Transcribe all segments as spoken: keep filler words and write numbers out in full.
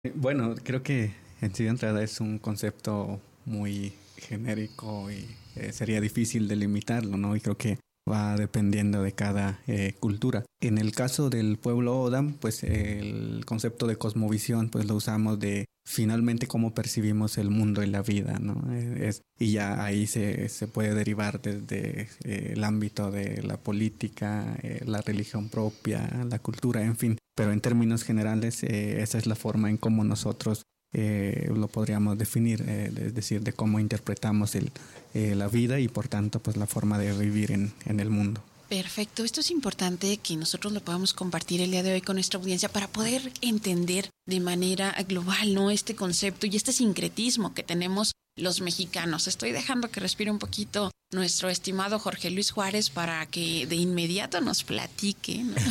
Bueno, creo que en sí de entrada es un concepto muy genérico y eh, sería difícil delimitarlo, ¿no? Y creo que va dependiendo de cada eh, cultura. En el caso del pueblo Odam, pues el concepto de cosmovisión, pues lo usamos de finalmente cómo percibimos el mundo y la vida, ¿no? Eh, Es, y ya ahí se, se puede derivar desde eh, el ámbito de la política, eh, la religión propia, la cultura, en fin. Pero en términos generales, eh, esa es la forma en cómo nosotros eh, lo podríamos definir, eh, es decir, de cómo interpretamos el, eh, la vida y por tanto pues la forma de vivir en, en el mundo. Perfecto, esto es importante que nosotros lo podamos compartir el día de hoy con nuestra audiencia para poder entender de manera global, ¿no?, este concepto y este sincretismo que tenemos los mexicanos. Estoy dejando que respire un poquito nuestro estimado Jorge Luis Juárez para que de inmediato nos platique, ¿no?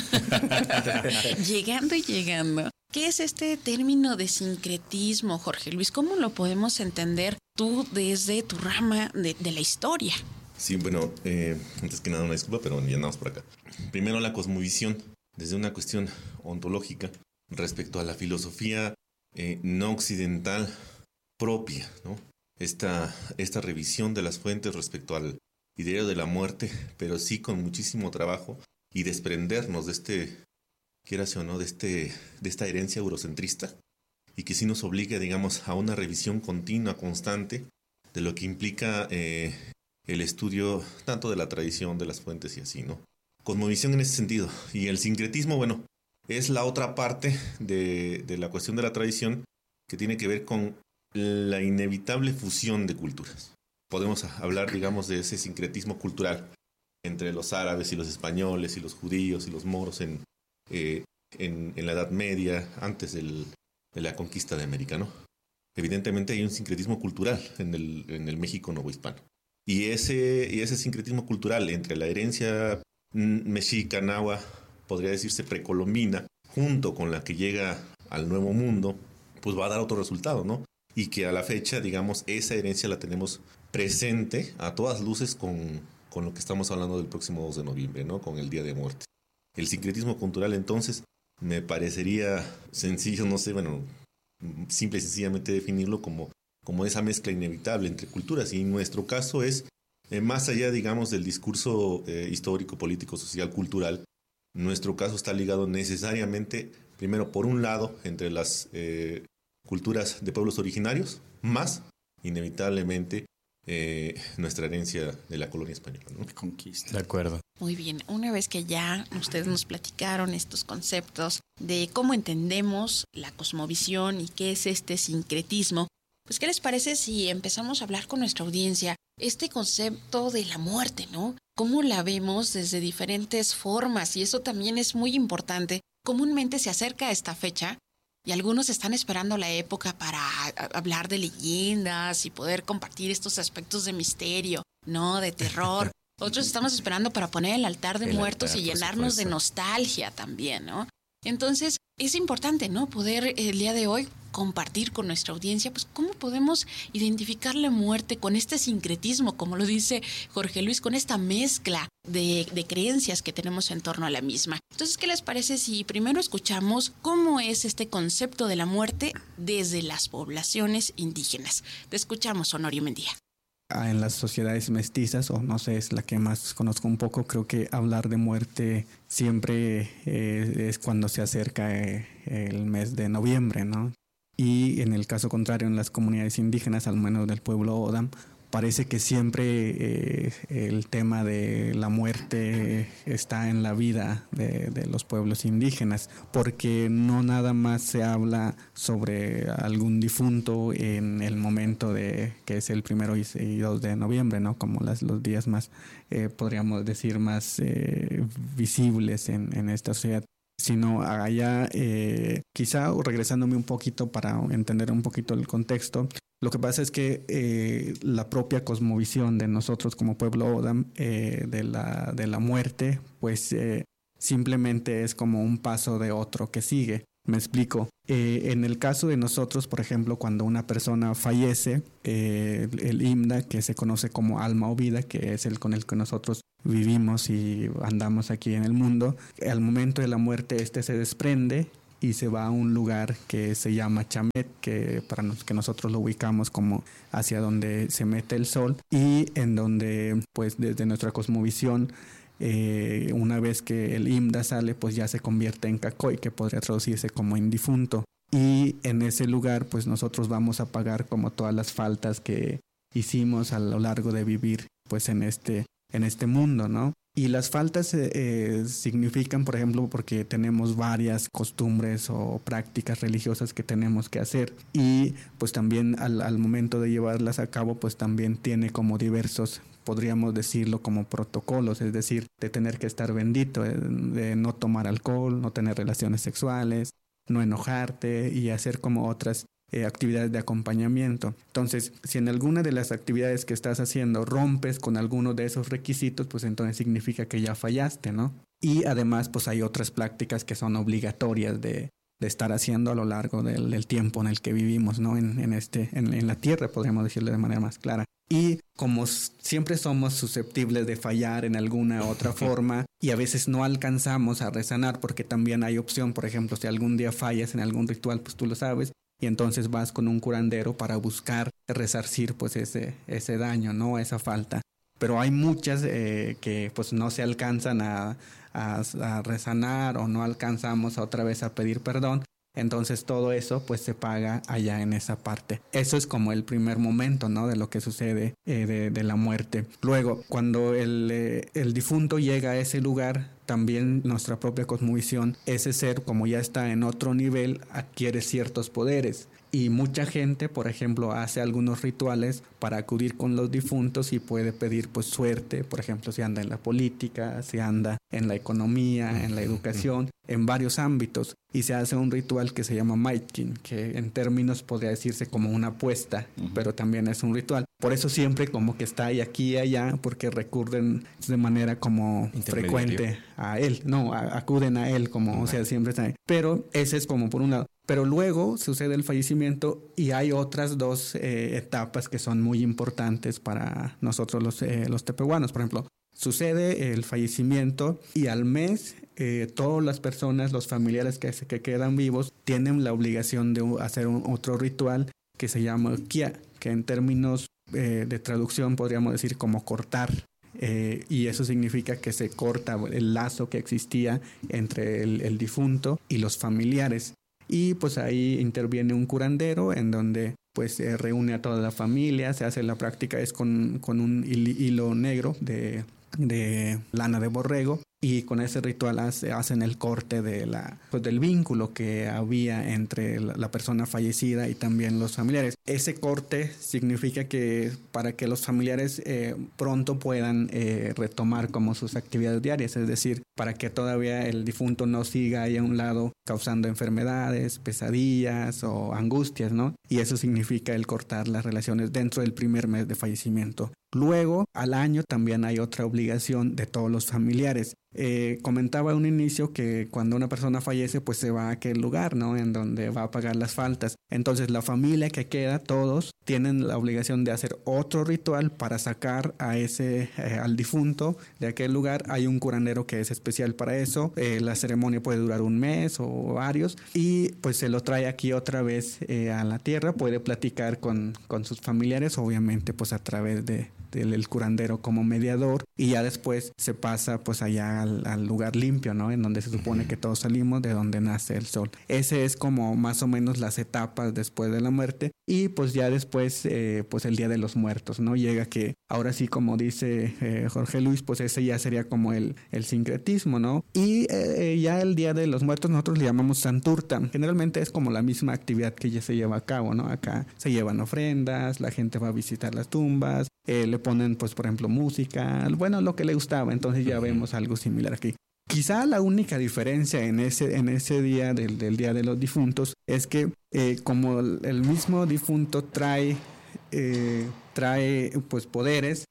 llegando y llegando. ¿Qué es este término de sincretismo, Jorge Luis? ¿Cómo lo podemos entender tú desde tu rama de, de la historia? Sí, bueno, eh, antes que nada una disculpa, pero ya andamos por acá. Primero la cosmovisión, desde una cuestión ontológica respecto a la filosofía eh, no occidental propia, ¿no? Esta, esta revisión de las fuentes respecto al ideario de la muerte, pero sí con muchísimo trabajo y desprendernos de este, quieras o no, de, este, de esta herencia eurocentrista y que sí nos obligue, digamos, a una revisión continua, constante, de lo que implica eh, el estudio tanto de la tradición, de las fuentes y así, ¿no? Cosmovisión en ese sentido. Y el sincretismo, bueno, es la otra parte de, de la cuestión de la tradición que tiene que ver con la inevitable fusión de culturas. Podemos hablar, digamos, de ese sincretismo cultural entre los árabes y los españoles y los judíos y los moros en, eh, en, en la Edad Media, antes del, de la conquista de América, ¿no? Evidentemente hay un sincretismo cultural en el, en el México novohispano. Y ese, y ese sincretismo cultural entre la herencia mexica, nahua, podría decirse precolombina, junto con la que llega al Nuevo Mundo, pues va a dar otro resultado, ¿no? Y que a la fecha, digamos, esa herencia la tenemos presente a todas luces con, con lo que estamos hablando del próximo dos de noviembre, ¿no? Con el Día de Muertes. El sincretismo cultural, entonces, me parecería sencillo, no sé, bueno, simple y sencillamente definirlo como, como esa mezcla inevitable entre culturas. Y en nuestro caso es, eh, más allá, digamos, del discurso eh, histórico, político, social, cultural, nuestro caso está ligado necesariamente, primero, por un lado, entre las eh, culturas de pueblos originarios, más, inevitablemente, eh, nuestra herencia de la colonia española, ¿no? Conquista. De acuerdo. Muy bien, una vez que ya ustedes nos platicaron estos conceptos de cómo entendemos la cosmovisión y qué es este sincretismo, pues ¿qué les parece si empezamos a hablar con nuestra audiencia este concepto de la muerte, ¿no? Cómo la vemos desde diferentes formas, y eso también es muy importante. Comúnmente se acerca a esta fecha y algunos están esperando la época para hablar de leyendas y poder compartir estos aspectos de misterio, ¿no?, de terror. Otros estamos esperando para poner el altar de El muertos altar, y por llenarnos de supuesto. nostalgia también, ¿no? Entonces, es importante, ¿no?, poder el día de hoy compartir con nuestra audiencia, pues, cómo podemos identificar la muerte con este sincretismo, como lo dice Jorge Luis, con esta mezcla de, de creencias que tenemos en torno a la misma. Entonces, ¿qué les parece si primero escuchamos cómo es este concepto de la muerte desde las poblaciones indígenas? Te escuchamos, Honorio Mendía. En las sociedades mestizas, o no sé, es la que más conozco un poco, creo que hablar de muerte siempre eh, es cuando se acerca eh, el mes de noviembre, ¿no? Y en el caso contrario, en las comunidades indígenas, al menos del pueblo Odam, parece que siempre eh, el tema de la muerte está en la vida de, de los pueblos indígenas, porque no nada más se habla sobre algún difunto en el momento de que es el primero y dos de noviembre, ¿no? Como las, los días más, eh, podríamos decir, más eh, visibles en, en esta sociedad, sino allá, eh, quizá regresándome un poquito para entender un poquito el contexto. Lo que pasa es que eh, la propia cosmovisión de nosotros como pueblo Odam, eh, de, la, de la muerte, pues eh, simplemente es como un paso de otro que sigue. Me explico. Eh, en el caso de nosotros, por ejemplo, cuando una persona fallece, eh, el I M D A, que se conoce como alma o vida, que es el con el que nosotros vivimos y andamos aquí en el mundo, al momento de la muerte este se desprende y se va a un lugar que se llama Chamet, que para nos, que nosotros lo ubicamos como hacia donde se mete el sol, y en donde pues desde nuestra cosmovisión eh, una vez que el Imda sale pues ya se convierte en Cacoy, que podría traducirse como en difunto, y en ese lugar pues nosotros vamos a pagar como todas las faltas que hicimos a lo largo de vivir pues en este, en este mundo, ¿no? Y las faltas eh, significan, por ejemplo, porque tenemos varias costumbres o prácticas religiosas que tenemos que hacer, y pues también al, al momento de llevarlas a cabo pues también tiene como diversos, podríamos decirlo como protocolos, es decir, de tener que estar bendito, de no tomar alcohol, no tener relaciones sexuales, no enojarte y hacer como otras Eh, actividades de acompañamiento. Entonces, si en alguna de las actividades que estás haciendo rompes con alguno de esos requisitos, pues entonces significa que ya fallaste, ¿no? Y además, pues hay otras prácticas que son obligatorias de, de estar haciendo a lo largo del, del tiempo en el que vivimos, ¿no? En, en, este, en, en la tierra, podríamos decirlo de manera más clara. Y como siempre somos susceptibles de fallar en alguna otra forma y a veces no alcanzamos a resanar, porque también hay opción, por ejemplo, si algún día fallas en algún ritual, pues tú lo sabes, y entonces vas con un curandero para buscar resarcir pues ese, ese daño, ¿no? Esa falta. Pero hay muchas eh, que pues no se alcanzan a, a, a resanar o no alcanzamos otra vez a pedir perdón. Entonces todo eso pues se paga allá en esa parte. Eso es como el primer momento, ¿no? De lo que sucede eh, de, de la muerte. Luego, cuando el, eh, el difunto llega a ese lugar, también nuestra propia cosmovisión, ese ser, como ya está en otro nivel, adquiere ciertos poderes. Y mucha gente, por ejemplo, hace algunos rituales para acudir con los difuntos y puede pedir pues suerte, por ejemplo, si anda en la política, si anda en la economía, en la educación, en varios ámbitos. Y se hace un ritual que se llama Maitkin, que en términos podría decirse como una apuesta, uh-huh. pero también es un ritual. Por eso siempre como que está ahí, aquí y allá, porque recurren de manera como frecuente a él. No, a, acuden a él como, uh-huh. o sea, siempre está ahí. Pero ese es como por un lado. Pero luego sucede el fallecimiento y hay otras dos eh, etapas que son muy importantes para nosotros los, eh, los tepehuanos. Por ejemplo, sucede el fallecimiento y al mes eh, todas las personas, los familiares que, que quedan vivos, tienen la obligación de hacer un, otro ritual que se llama Kia, que en términos eh, de traducción podríamos decir como cortar. Eh, y eso significa que se corta el lazo que existía entre el, el difunto y los familiares. Y pues ahí interviene un curandero en donde pues se reúne a toda la familia, se hace la práctica es con, con un hilo negro de, de lana de borrego, y con ese ritual hace, hacen el corte de la, pues del vínculo que había entre la, la persona fallecida y también los familiares. Ese corte significa que para que los familiares eh, pronto puedan eh, retomar como sus actividades diarias, es decir, para que todavía el difunto no siga ahí a un lado causando enfermedades, pesadillas o angustias, ¿no? Y eso significa el cortar las relaciones dentro del primer mes de fallecimiento. Luego, al año también hay otra obligación de todos los familiares. Eh, comentaba a un inicio que cuando una persona fallece, pues se va a aquel lugar, ¿no? En donde va a pagar las faltas. Entonces, la familia que queda, todos tienen la obligación de hacer otro ritual para sacar a ese, eh, al difunto de aquel lugar. Hay un curandero que es especial para eso. Eh, la ceremonia puede durar un mes o varios, y pues se lo trae aquí otra vez eh, a la tierra. Puede platicar con, con sus familiares, obviamente, pues a través de del curandero como mediador, y ya después se pasa pues allá al, al lugar limpio, ¿no? En donde se supone que todos salimos, de donde nace el sol. Ese es como más o menos las etapas después de la muerte, y pues ya después eh, pues el Día de los Muertos, ¿no? Llega que ahora sí, como dice eh, Jorge Luis, pues ese ya sería como el, el sincretismo, ¿no? Y eh, ya el Día de los Muertos nosotros le llamamos Santurta. Generalmente es como la misma actividad que ya se lleva a cabo, ¿no? Acá se llevan ofrendas, la gente va a visitar las tumbas, eh, le ponen pues por ejemplo música, bueno, lo que le gustaba. Entonces ya vemos algo similar aquí. Quizá la única diferencia en ese, en ese día del, del Día de los Difuntos es que eh, como el mismo difunto trae, eh, trae pues poderes,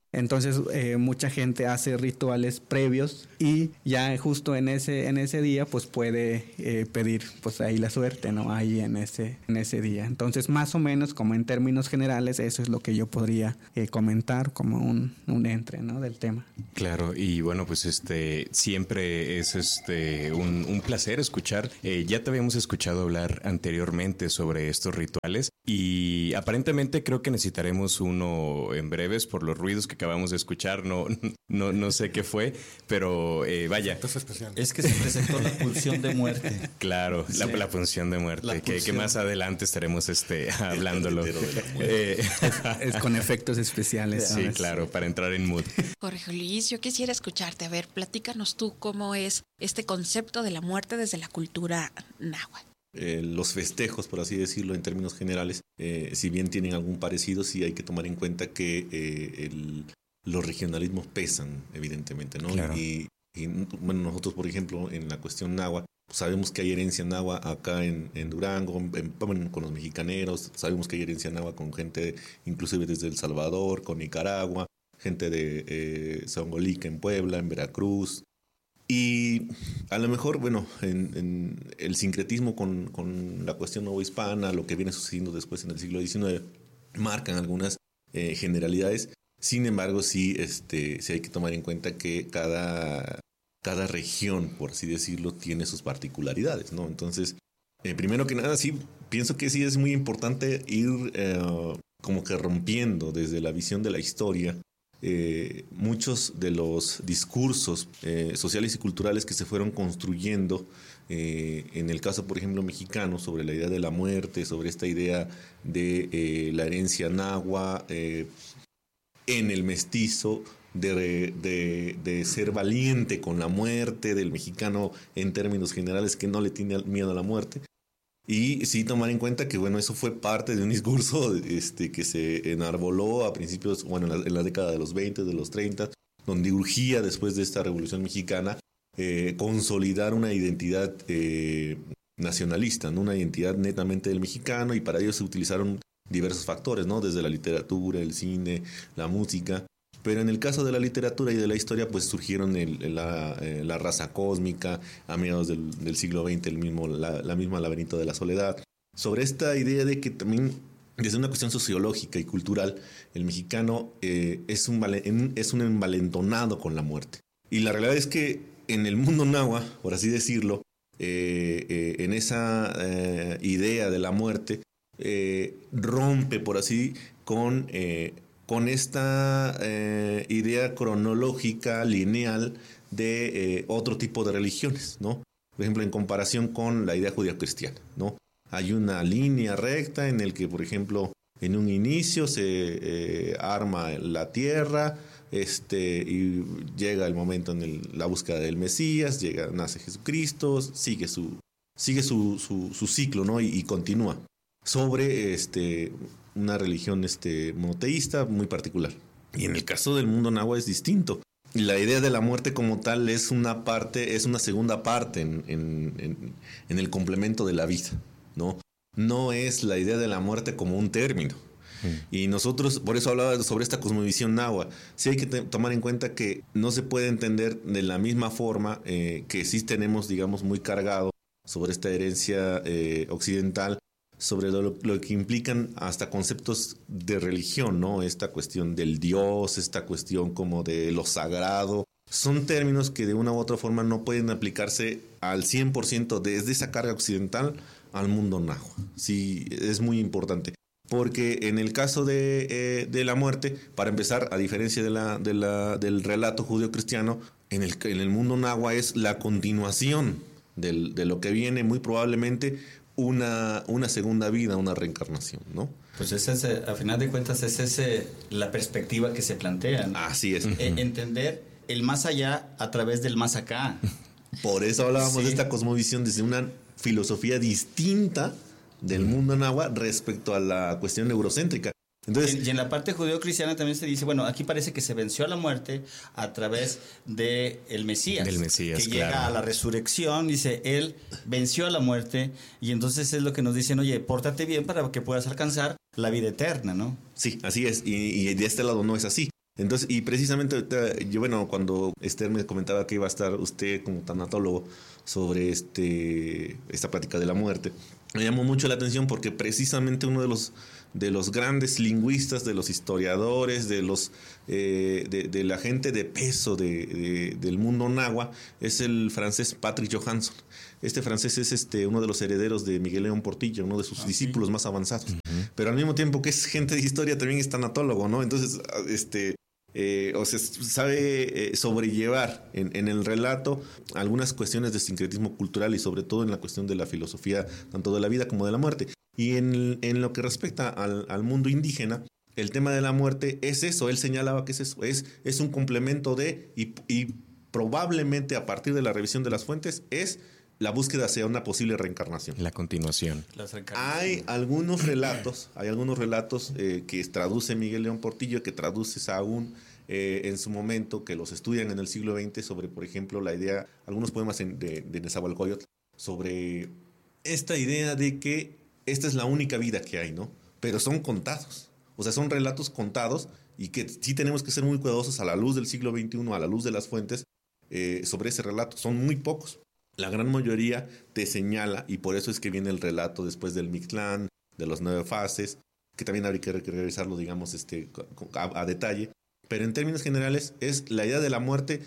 Entonces eh, mucha gente hace rituales previos y ya justo en ese en ese día pues puede eh, pedir pues ahí la suerte, ¿no? Ahí en ese en ese día. Entonces más o menos como en términos generales eso es lo que yo podría eh, comentar como un, un entre, ¿no? Del tema. Claro, y bueno pues este siempre es este un, un placer escuchar. Eh, ya te habíamos escuchado hablar anteriormente sobre estos rituales y aparentemente creo que necesitaremos uno en breves por los ruidos que acabamos de escuchar, no, no, no sé qué fue, pero eh, vaya. Es que se presentó la pulsión de muerte. Claro, sí. la, la función de muerte, que, que más adelante estaremos este, hablándolo. eh, es con efectos especiales. Sí, ¿sabes? Claro, para entrar en mood. Jorge Luis, yo quisiera escucharte. A ver, platícanos tú cómo es este concepto de la muerte desde la cultura náhuatl. Eh, los festejos, por así decirlo, en términos generales, eh, si bien tienen algún parecido, sí hay que tomar en cuenta que eh, el, los regionalismos pesan, evidentemente, ¿no? Claro. Y, y bueno, nosotros, por ejemplo, en la cuestión náhuatl, sabemos que hay herencia náhuatl acá en, en Durango, en, bueno, con los mexicaneros, sabemos que hay herencia náhuatl con gente, inclusive desde El Salvador, con Nicaragua, gente de eh, Zongolica en Puebla, en Veracruz. Y a lo mejor, bueno, en, en el sincretismo con, con la cuestión novohispana, lo que viene sucediendo después en el siglo diecinueve, marcan algunas eh, generalidades. Sin embargo, sí, este, sí hay que tomar en cuenta que cada, cada región, por así decirlo, tiene sus particularidades, ¿no? Entonces, eh, primero que nada, sí, pienso que sí es muy importante ir eh, como que rompiendo desde la visión de la historia Eh, muchos de los discursos eh, sociales y culturales que se fueron construyendo, eh, en el caso, por ejemplo, mexicano, sobre la idea de la muerte, sobre esta idea de eh, la herencia náhuatl, eh, en el mestizo, de, de, de ser valiente con la muerte, del mexicano en términos generales que no le tiene miedo a la muerte. Y sí tomar en cuenta que, bueno, eso fue parte de un discurso este, que se enarboló a principios, bueno, en la, en la década de los veinte, de los treinta, donde urgía, después de esta Revolución Mexicana, eh, consolidar una identidad eh, nacionalista, ¿no? Una identidad netamente del mexicano, y para ello se utilizaron diversos factores, ¿no? Desde la literatura, el cine, la música. Pero en el caso de la literatura y de la historia, pues surgieron el, la, eh, la raza cósmica, a mediados del, del siglo veinte, el mismo, la, la misma Laberinto de la Soledad. Sobre esta idea de que también, desde una cuestión sociológica y cultural, el mexicano eh, es, un, es un envalentonado con la muerte. Y la realidad es que en el mundo náhuatl, por así decirlo, eh, eh, en esa eh, idea de la muerte, eh, rompe, por así, con... Eh, con esta eh, idea cronológica, lineal, de eh, otro tipo de religiones, ¿no? Por ejemplo, en comparación con la idea judío-cristiana, ¿no? Hay una línea recta en el que, por ejemplo, en un inicio se eh, arma la tierra, este, y llega el momento en el, la búsqueda del Mesías, llega, nace Jesucristo, sigue su, sigue su, su, su ciclo, ¿no? Y, y continúa sobre este... una religión este, monoteísta muy particular. Y en el caso del mundo náhuatl es distinto. La idea de la muerte como tal es una parte, es una segunda parte en, en, en, en el complemento de la vida, ¿no? No es la idea de la muerte como un término. Mm. Y nosotros, por eso hablaba sobre esta cosmovisión náhuatl. Sí hay que te- tomar en cuenta que no se puede entender de la misma forma eh, que sí tenemos, digamos, muy cargado sobre esta herencia eh, occidental, sobre lo, lo que implican hasta conceptos de religión, ¿no? Esta cuestión del Dios, esta cuestión como de lo sagrado. Son términos que de una u otra forma no pueden aplicarse al cien por ciento desde esa carga occidental al mundo náhuatl. Sí, es muy importante. Porque en el caso de, eh, de la muerte, para empezar, a diferencia de la, de la, del relato judío-cristiano, en el, en el mundo náhuatl es la continuación del, de lo que viene, muy probablemente Una, una segunda vida, una reencarnación, ¿no? Pues ese es, a final de cuentas, esa es ese, la perspectiva que se plantea, ¿no? Así es. E- entender el más allá a través del más acá. Por eso hablábamos sí. de esta cosmovisión desde una filosofía distinta del mundo náhuatl respecto a la cuestión eurocéntrica. Entonces, y en la parte judeo-cristiana también se dice, bueno, aquí parece que se venció a la muerte a través de el Mesías. Del Mesías, que claro. llega a la resurrección, dice, él venció a la muerte, y entonces es lo que nos dicen, oye, pórtate bien para que puedas alcanzar la vida eterna, ¿no? Sí, así es, y, y de este lado no es así. Entonces, y precisamente, yo, bueno, cuando Esther me comentaba que iba a estar usted como tanatólogo sobre este esta plática de la muerte, me llamó mucho la atención porque precisamente uno de los de los grandes lingüistas, de los historiadores, de los eh, de, de la gente de peso de, de, del mundo náhuatl, es el francés Patrick Johansson. Este francés es este uno de los herederos de Miguel León Portilla, uno de sus ah, discípulos sí. más avanzados. Uh-huh. Pero al mismo tiempo que es gente de historia, también es tanatólogo, ¿no? Entonces, este Eh, o sea, sabe eh, sobrellevar en, en el relato algunas cuestiones de sincretismo cultural y sobre todo en la cuestión de la filosofía, tanto de la vida como de la muerte. Y en, en lo que respecta al, al mundo indígena, el tema de la muerte es eso, él señalaba que es eso, es, es un complemento de, y, y probablemente a partir de la revisión de las fuentes, es la búsqueda hacia una posible reencarnación. La continuación. Hay algunos relatos, hay algunos relatos eh, que traduce Miguel León Portillo, que traduce Sahagún eh, en su momento, que los estudian en el siglo veinte sobre, por ejemplo, la idea, algunos poemas en, de, de Nezahualcóyotl, sobre esta idea de que esta es la única vida que hay, ¿no? Pero son contados, o sea, son relatos contados y que sí tenemos que ser muy cuidadosos a la luz del siglo veintiuno, a la luz de las fuentes, eh, sobre ese relato. Son muy pocos. La gran mayoría te señala, y por eso es que viene el relato después del Mictlán, de las nueve fases, que también habría que revisarlo, digamos, este, a, a detalle. Pero en términos generales es la idea de la muerte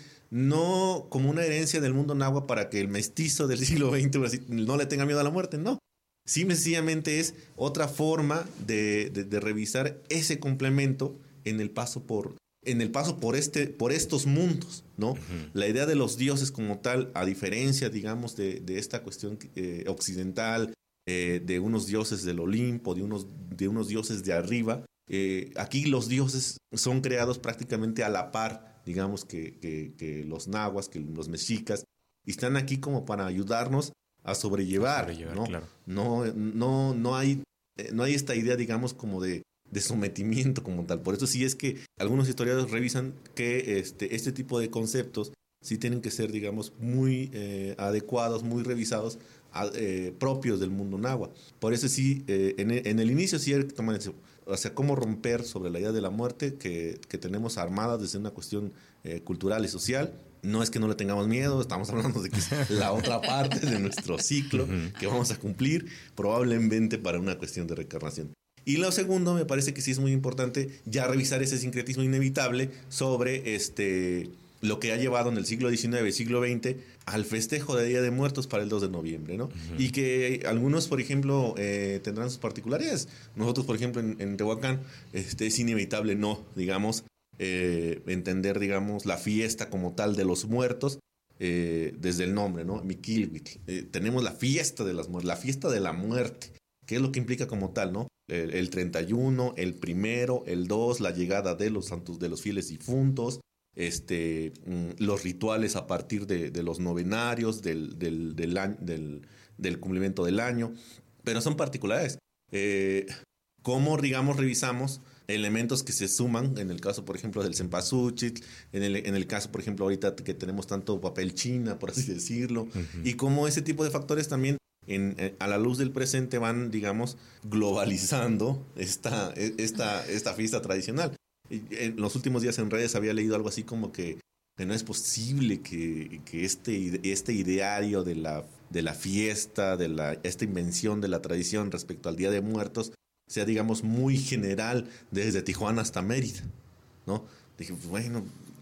no como una herencia del mundo náhuatl para que el mestizo del siglo veinte no le tenga miedo a la muerte, no. Simple y sencillamente es otra forma de, de, de revisar ese complemento en el paso por... en el paso por este por estos mundos, ¿no? Uh-huh. La idea de los dioses como tal, a diferencia, digamos, de, de esta cuestión eh, occidental, eh, de unos dioses del Olimpo, de unos, de unos dioses de arriba, eh, aquí los dioses son creados prácticamente a la par, digamos, que, que, que los nahuas, que los mexicas, y están aquí como para ayudarnos a sobrellevar, a sobrellevar, ¿no? Claro. No, no, no hay, eh, no hay esta idea, digamos, como de de sometimiento como tal. Por eso sí es que algunos historiadores revisan que este, este tipo de conceptos sí tienen que ser, digamos, muy eh, adecuados, muy revisados, a, eh, propios del mundo náhuatl. Por eso sí, eh, en, en el inicio sí hay que tomar eso. O sea, cómo romper sobre la idea de la muerte que, que tenemos armada desde una cuestión eh, cultural y social. No es que no le tengamos miedo, estamos hablando de que es la otra parte de nuestro ciclo que vamos a cumplir, probablemente para una cuestión de reencarnación. Y lo segundo, me parece que sí es muy importante ya revisar ese sincretismo inevitable sobre este, lo que ha llevado en el siglo diecinueve y siglo veinte al festejo de Día de Muertos para el dos de noviembre, ¿no? Uh-huh. Y que algunos, por ejemplo, eh, tendrán sus particularidades. Nosotros, por ejemplo, en, en Tehuacán, este, es inevitable no, digamos, eh, entender, digamos, la fiesta como tal de los muertos, eh, desde el nombre, ¿no? Miquilhuitl. Eh, tenemos la fiesta de las muertes, la fiesta de la muerte. ¿Qué es lo que implica como tal, no? El, el treinta y uno, el primero, el dos, la llegada de los santos, de los fieles difuntos, este, los rituales a partir de, de los novenarios, del, del, del, año, del, del cumplimiento del año, pero son particulares. Eh, ¿Cómo, digamos, revisamos elementos que se suman, en el caso, por ejemplo, del cempasúchil, en el, en el caso, por ejemplo, ahorita que tenemos tanto papel china, por así decirlo, uh-huh. y cómo ese tipo de factores también En, en, a la luz del presente van, digamos, globalizando esta, esta, esta fiesta tradicional. En los últimos días en redes había leído algo así como que, que no es posible que, que este, este ideario de la, de la fiesta, de la, esta invención de la tradición respecto al Día de Muertos sea, digamos, muy general desde Tijuana hasta Mérida, ¿no? Dije, bueno,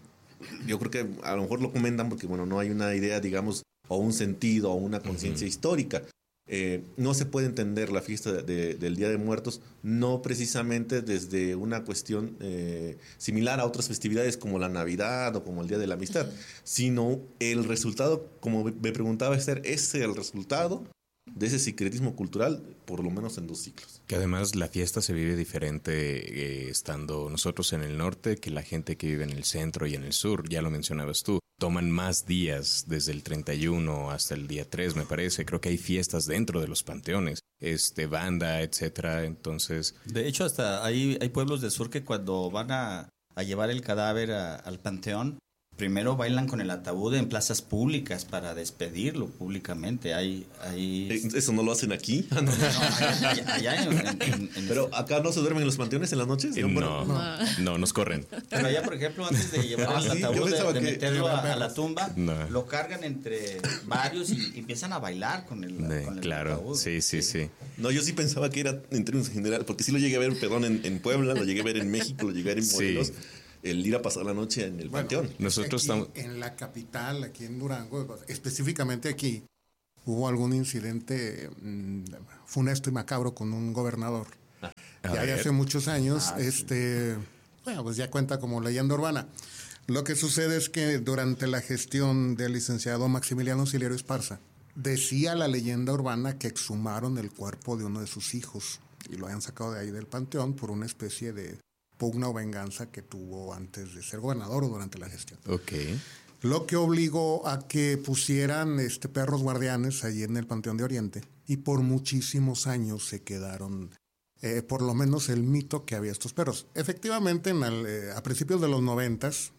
yo creo que a lo mejor lo comentan porque, bueno, no hay una idea, digamos, o un sentido o una conciencia uh-huh. histórica. Eh, no se puede entender la fiesta de, de, del Día de Muertos no precisamente desde una cuestión eh, similar a otras festividades como la Navidad o como el Día de la Amistad, uh-huh. sino el resultado, como me preguntaba Esther, es el resultado de ese sincretismo cultural, por lo menos en dos ciclos. Que además la fiesta se vive diferente eh, estando nosotros en el norte que la gente que vive en el centro y en el sur, ya lo mencionabas tú. Toman más días, desde el treinta y uno hasta el día tres, me parece. Creo que hay fiestas dentro de los panteones, este, banda, etcétera. Entonces, de hecho, hasta hay, hay pueblos del sur que cuando van a, a llevar el cadáver a, al panteón, primero bailan con el ataúd en plazas públicas para despedirlo públicamente. Hay, hay... ¿Eso no lo hacen aquí? No, no, allá, allá, allá en, en, en Pero acá no se duermen en los panteones en las noches. No, no, no, no nos corren. Pero allá, por ejemplo, antes de llevar Ah, el sí, ataúd, yo de, de que- meterlo a, a la tumba, No. lo cargan entre varios y, y empiezan a bailar con el, De- con el claro, ataúd. sí, sí, sí. No, yo sí pensaba que era en términos general, porque sí lo llegué a ver, perdón, en, en Puebla, lo llegué a ver en México, lo llegué a ver en Sí. Morelos, el ir a pasar la noche en el Bueno, panteón. Nosotros aquí, estamos- en la capital, aquí en Durango, específicamente aquí, hubo algún incidente mmm, funesto y macabro con un gobernador. A ya de ver. hace muchos años, Ah, sí. este, bueno, pues ya cuenta como leyenda urbana. Lo que sucede es que durante la gestión del licenciado Maximiliano Silerio Esparza, decía la leyenda urbana que exhumaron el cuerpo de uno de sus hijos y lo habían sacado de ahí del panteón por una especie de pugna o venganza que tuvo antes de ser gobernador o durante la gestión. Ok. Lo que obligó a que pusieran este, perros guardianes allí en el Panteón de Oriente y por muchísimos años se quedaron, eh, por lo menos el mito que había estos perros. Efectivamente, en el, eh, a principios de los noventas,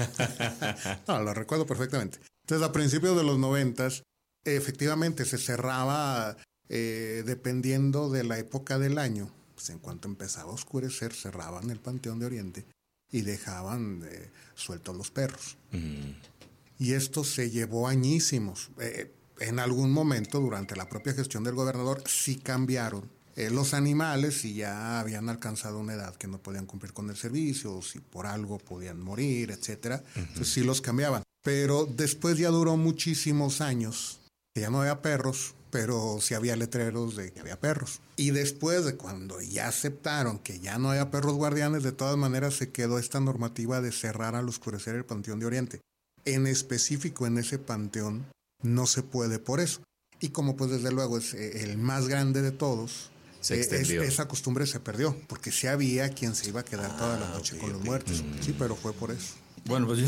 no, lo recuerdo perfectamente. Entonces, a principios de los noventas, efectivamente se cerraba, eh, dependiendo de la época del año, pues en cuanto empezaba a oscurecer, cerraban el Panteón de Oriente y dejaban eh, sueltos los perros. Mm. Y esto se llevó añísimos. Eh, en algún momento, durante la propia gestión del gobernador, sí cambiaron eh, los animales y ya habían alcanzado una edad que no podían cumplir con el servicio, o si por algo podían morir, etcétera. Uh-huh. Entonces sí los cambiaban. Pero después ya duró muchísimos años que ya no había perros, pero sí había letreros de que había perros. Y después de cuando ya aceptaron que ya no había perros guardianes, de todas maneras se quedó esta normativa de cerrar al oscurecer el Panteón de Oriente. En específico en ese panteón no se puede por eso. Y como pues desde luego es el más grande de todos, se eh, extendió. Es, esa costumbre se perdió, porque sí había quien se iba a quedar toda la noche okay, con los okay. muertos. Mm. Sí, pero fue por eso. Bueno, pues yo,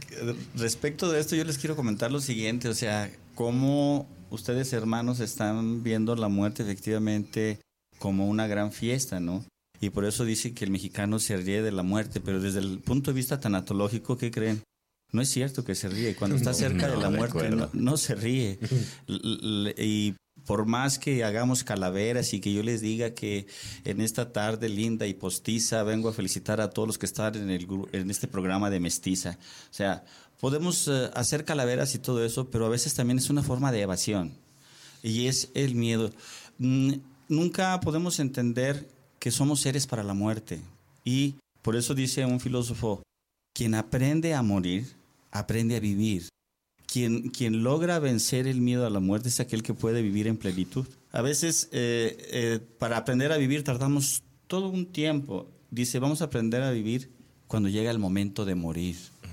respecto de esto, yo les quiero comentar lo siguiente, o sea, cómo ustedes, hermanos, están viendo la muerte efectivamente como una gran fiesta, ¿no? Y por eso dicen que el mexicano se ríe de la muerte, pero desde el punto de vista tanatológico, ¿qué creen? No es cierto que se ríe. Cuando está cerca no, de la de muerte, no, no se ríe. L- l- y por más que hagamos calaveras y que yo les diga que en esta tarde linda y postiza vengo a felicitar a todos los que están en, el, en este programa de Mestiza. O sea, podemos uh, hacer calaveras y todo eso, pero a veces también es una forma de evasión. Y es el miedo. Mm, nunca podemos entender que somos seres para la muerte. Y por eso dice un filósofo, quien aprende a morir, aprende a vivir. Quien, quien logra vencer el miedo a la muerte es aquel que puede vivir en plenitud. A veces, eh, eh, para aprender a vivir tardamos todo un tiempo. Dice, vamos a aprender a vivir cuando llega el momento de morir.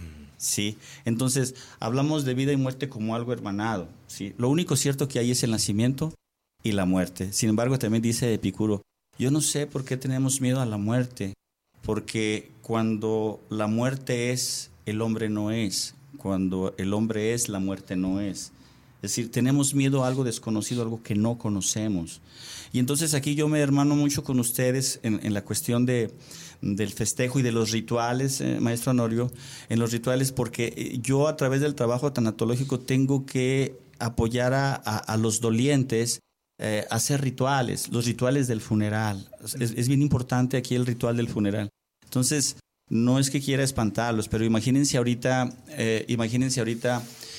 ¿Sí? Entonces, hablamos de vida y muerte como algo hermanado. ¿Sí? Lo único cierto que hay es el nacimiento y la muerte. Sin embargo, también dice Epicuro, yo no sé por qué tenemos miedo a la muerte, porque cuando la muerte es, el hombre no es. Cuando el hombre es, la muerte no es. Es decir, tenemos miedo a algo desconocido, algo que no conocemos. Y entonces aquí yo me hermano mucho con ustedes en, en la cuestión de, del festejo y de los rituales, eh, maestro Honorio, en los rituales, porque yo a través del trabajo tanatológico tengo que apoyar a, a, a los dolientes eh, a hacer rituales, los rituales del funeral. Es, es bien importante aquí el ritual del funeral. Entonces, no es que quiera espantarlos, pero imagínense ahorita, eh, imagínense ahorita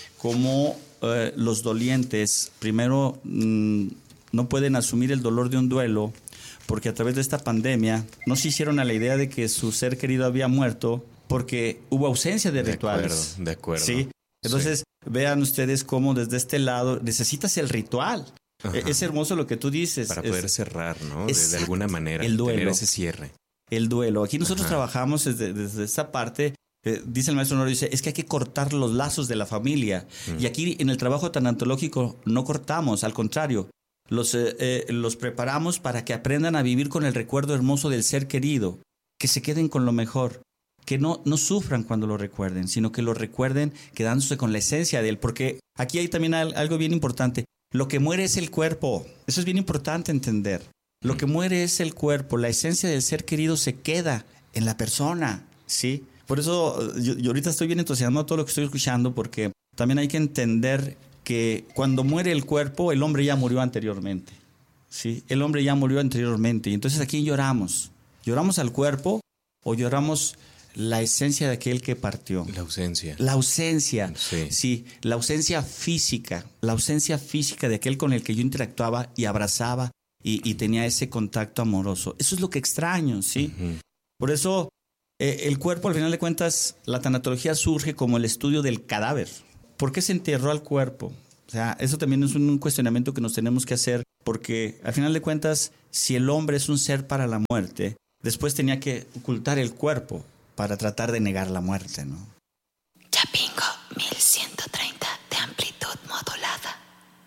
cómo eh, los dolientes primero mmm, no pueden asumir el dolor de un duelo, porque a través de esta pandemia no se hicieron a la idea de que su ser querido había muerto porque hubo ausencia de, de rituales. Acuerdo, de acuerdo. ¿Sí? Entonces, sí. Vean ustedes cómo desde este lado necesitas el ritual. Ajá. Es hermoso lo que tú dices. Para poder es, cerrar, ¿no? De, de alguna manera. El duelo. Tener ese cierre. El duelo. Aquí nosotros Ajá. trabajamos desde, desde esa parte. Eh, dice el maestro Honorio, dice, es que hay que cortar los lazos de la familia. Mm. Y aquí en el trabajo tanatológico no cortamos, al contrario. Los, eh, eh, los preparamos para que aprendan a vivir con el recuerdo hermoso del ser querido. Que se queden con lo mejor. Que no, no sufran cuando lo recuerden, sino que lo recuerden quedándose con la esencia de él. Porque aquí hay también algo bien importante. Lo que muere es el cuerpo. Eso es bien importante entender. Lo que muere es el cuerpo. La esencia del ser querido se queda en la persona, ¿sí? Por eso yo, yo ahorita estoy bien entusiasmado de todo lo que estoy escuchando, porque también hay que entender que cuando muere el cuerpo, el hombre ya murió anteriormente. ¿Sí? El hombre ya murió anteriormente. Y entonces, ¿a quién lloramos? ¿Lloramos al cuerpo o lloramos la esencia de aquel que partió? La ausencia. La ausencia. Sí. Sí, la ausencia física. La ausencia física de aquel con el que yo interactuaba y abrazaba y, y tenía ese contacto amoroso. Eso es lo que extraño, ¿sí? Uh-huh. Por eso, eh, el cuerpo, al final de cuentas, la tanatología surge como el estudio del cadáver. ¿Por qué se enterró al cuerpo? O sea, eso también es un cuestionamiento que nos tenemos que hacer, porque al final de cuentas, si el hombre es un ser para la muerte, después tenía que ocultar el cuerpo para tratar de negar la muerte, ¿no? Chapingo, mil ciento treinta de amplitud modulada.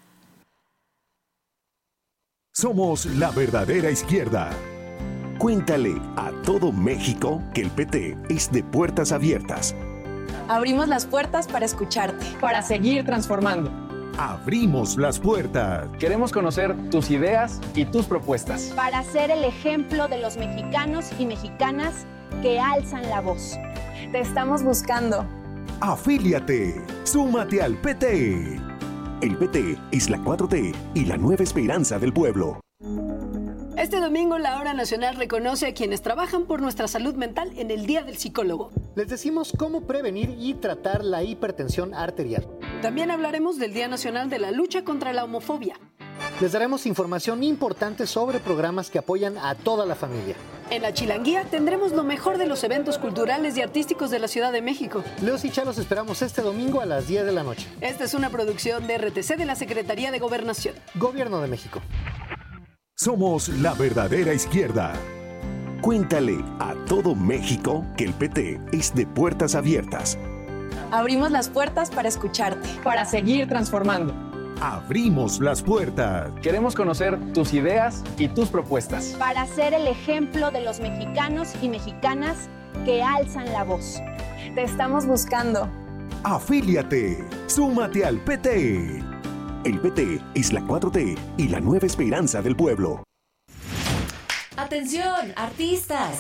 Somos la verdadera izquierda. Cuéntale a todo México que el P T es de puertas abiertas. Abrimos las puertas para escucharte, para seguir transformando. Abrimos las puertas. Queremos conocer tus ideas y tus propuestas. Para ser el ejemplo de los mexicanos y mexicanas que alzan la voz. Te estamos buscando. Afíliate. Súmate al P T. El P T es la cuatro T y la nueva esperanza del pueblo. Este domingo la Hora Nacional reconoce a quienes trabajan por nuestra salud mental en el Día del Psicólogo. Les decimos cómo prevenir y tratar la hipertensión arterial. También hablaremos del Día Nacional de la Lucha contra la Homofobia. Les daremos información importante sobre programas que apoyan a toda la familia. En la Chilanguía tendremos lo mejor de los eventos culturales y artísticos de la Ciudad de México. Leos y Cha los esperamos este domingo a las diez de la noche. Esta es una producción de R T C de la Secretaría de Gobernación. Gobierno de México. Somos la verdadera izquierda. Cuéntale a todo México que el P T es de puertas abiertas. Abrimos las puertas para escucharte, para seguir transformando. Abrimos las puertas. Queremos conocer tus ideas y tus propuestas. Para ser el ejemplo de los mexicanos y mexicanas que alzan la voz. Te estamos buscando. Afíliate. Súmate al P T. El P T es la cuatro T y la nueva esperanza del pueblo. ¡Atención, artistas!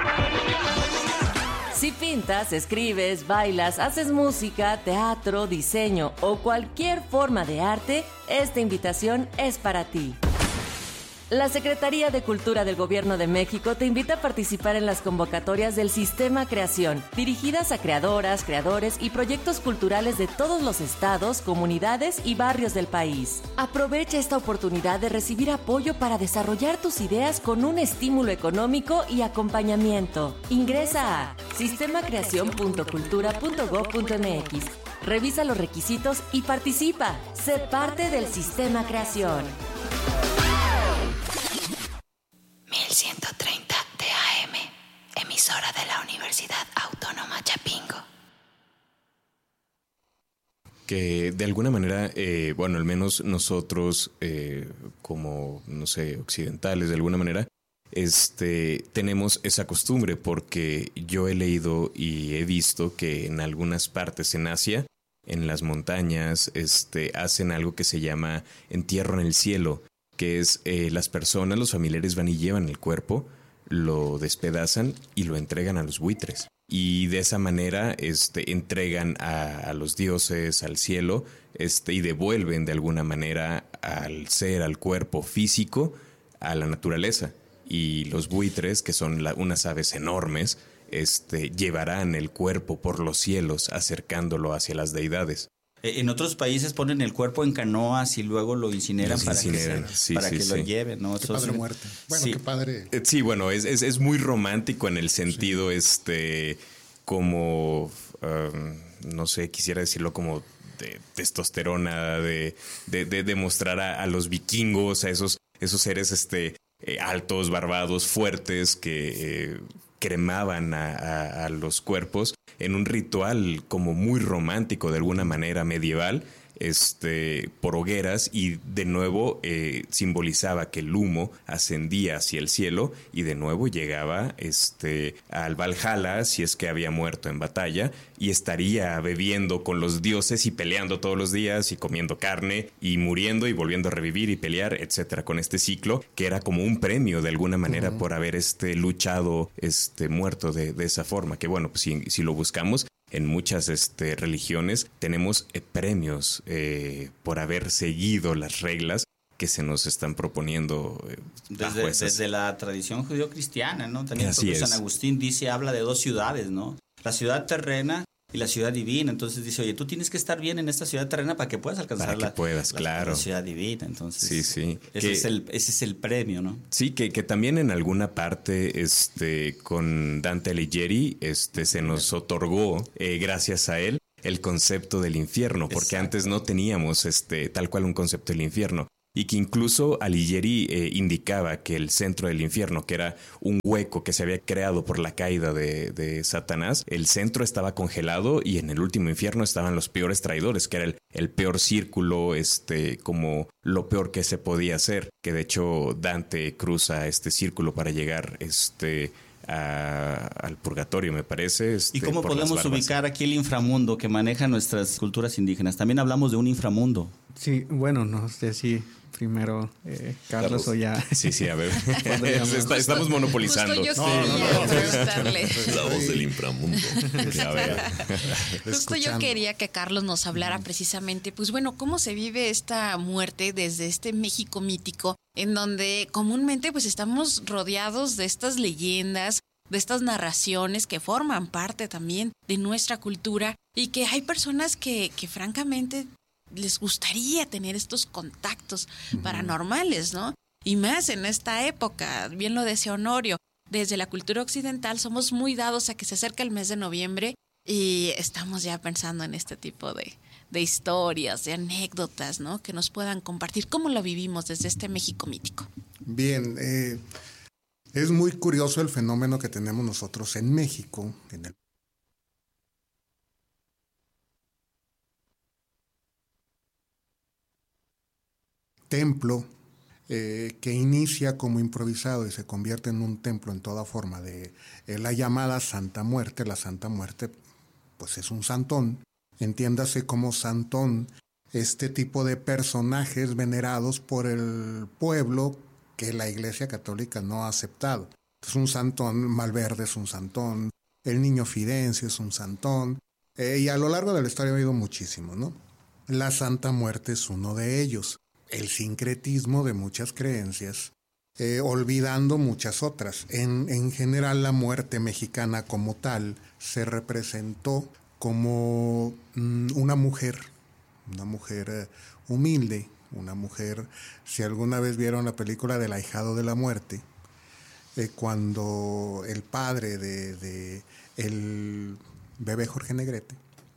Si pintas, escribes, bailas, haces música, teatro, diseño o cualquier forma de arte, esta invitación es para ti. La Secretaría de Cultura del Gobierno de México te invita a participar en las convocatorias del Sistema Creación, dirigidas a creadoras, creadores y proyectos culturales de todos los estados, comunidades y barrios del país. Aprovecha esta oportunidad de recibir apoyo para desarrollar tus ideas con un estímulo económico y acompañamiento. Ingresa a sistema creación punto cultura punto gob punto mx. Revisa los requisitos y participa. Sé parte del Sistema Creación. mil ciento treinta de A M, emisora de la Universidad Autónoma Chapingo. Que de alguna manera, eh, bueno, al menos nosotros eh, como, no sé, occidentales, de alguna manera, este, tenemos esa costumbre, porque yo he leído y he visto que en algunas partes en Asia, en las montañas, este, hacen algo que se llama entierro en el cielo, que es eh, las personas, los familiares van y llevan el cuerpo, lo despedazan y lo entregan a los buitres. Y de esa manera este, entregan a, a los dioses, al cielo, este, y devuelven de alguna manera al ser, al cuerpo físico, a la naturaleza. Y los buitres, que son la, unas aves enormes, este, llevarán el cuerpo por los cielos, acercándolo hacia las deidades. En otros países ponen el cuerpo en canoas y luego lo incineran, Los para incineran. que, se, sí, para sí, que sí. lo lleven, ¿no? Qué Eso padre es- muerte. Bueno, sí. qué padre. Eh, Sí, bueno, es, es, es muy romántico en el sentido, sí. este, como, um, no sé, quisiera decirlo como de testosterona, de, de, de, de mostrar a, a los vikingos, a esos, esos seres este, eh, altos, barbados, fuertes, que eh, cremaban a, a, a los cuerpos en un ritual como muy romántico, de alguna manera medieval, este, por hogueras y de nuevo eh, simbolizaba que el humo ascendía hacia el cielo y de nuevo llegaba este, al Valhalla si es que había muerto en batalla y estaría bebiendo con los dioses y peleando todos los días y comiendo carne y muriendo y volviendo a revivir y pelear, etcétera, con este ciclo que era como un premio de alguna manera uh-huh. por haber este, luchado este, muerto de, de esa forma, que bueno, pues si, si lo buscamos en muchas este, religiones tenemos eh, premios eh, por haber seguido las reglas que se nos están proponiendo eh, desde, desde la tradición judío-cristiana, ¿no? También Así San Agustín dice, habla de dos ciudades, ¿no? La ciudad terrena y la ciudad divina. Entonces dice, oye, tú tienes que estar bien en esta ciudad terrena para que puedas alcanzar para que la, puedas, la, claro. la ciudad divina. Entonces, sí, sí. Ese, que, es el, ese es el premio, ¿no? Sí, que, que también en alguna parte este, con Dante Alighieri este, se nos otorgó, eh, gracias a él, el concepto del infierno, porque Exacto. antes no teníamos este, tal cual un concepto del infierno. Y que incluso Alighieri eh, indicaba que el centro del infierno, que era un hueco que se había creado por la caída de, de Satanás, el centro estaba congelado y en el último infierno estaban los peores traidores, que era el, el peor círculo, este, como lo peor que se podía hacer, que de hecho Dante cruza este círculo para llegar este, a, al purgatorio, me parece. Este, ¿Y cómo podemos ubicar aquí el inframundo que maneja nuestras culturas indígenas? También hablamos de un inframundo. Sí, bueno, no sé si primero eh, Carlos, Carlos o ya. Sí, sí, a ver. Está, estamos monopolizando. Justo yo quería no, no, no. preguntarle. La voz del inframundo. A ver. Justo yo quería que Carlos nos hablara precisamente, pues bueno, cómo se vive esta muerte desde este México mítico, en donde comúnmente pues estamos rodeados de estas leyendas, de estas narraciones que forman parte también de nuestra cultura y que hay personas que, que francamente les gustaría tener estos contactos uh-huh. paranormales, ¿no? Y más en esta época, bien lo decía Honorio, desde la cultura occidental somos muy dados a que se acerca el mes de noviembre y estamos ya pensando en este tipo de, de historias, de anécdotas, ¿no? Que nos puedan compartir cómo lo vivimos desde este México mítico. Bien, eh, es muy curioso el fenómeno que tenemos nosotros en México, en el templo eh, que inicia como improvisado y se convierte en un templo en toda forma de eh, la llamada Santa Muerte. La Santa Muerte pues es un santón, entiéndase como santón este tipo de personajes venerados por el pueblo que la Iglesia Católica no ha aceptado. Es un santón, Malverde es un santón, el Niño Fidencio es un santón, eh, y a lo largo de la historia ha habido muchísimos, ¿no? La Santa Muerte es uno de ellos. El sincretismo de muchas creencias, eh, olvidando muchas otras. En, en general, la muerte mexicana como tal se representó como mm, una mujer, una mujer eh, humilde, una mujer, si alguna vez vieron la película del ahijado de la muerte, eh, cuando el padre de, de el bebé Jorge Negrete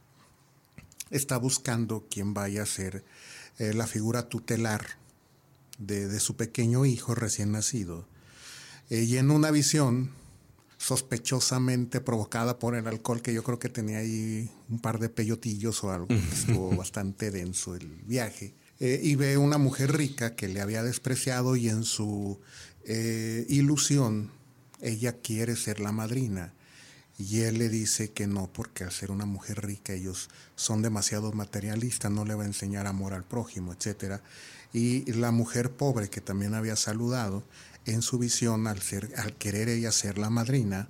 está buscando quién vaya a ser Eh, la figura tutelar de, de su pequeño hijo recién nacido, eh, y en una visión sospechosamente provocada por el alcohol, que yo creo que tenía ahí un par de peyotillos o algo, estuvo bastante denso el viaje, eh, y ve una mujer rica que le había despreciado y en su eh, ilusión ella quiere ser la madrina. Y él le dice que no, porque al ser una mujer rica ellos son demasiado materialistas, no le va a enseñar amor al prójimo, etcétera. Y la mujer pobre que también había saludado, en su visión, al, ser, al querer ella ser la madrina,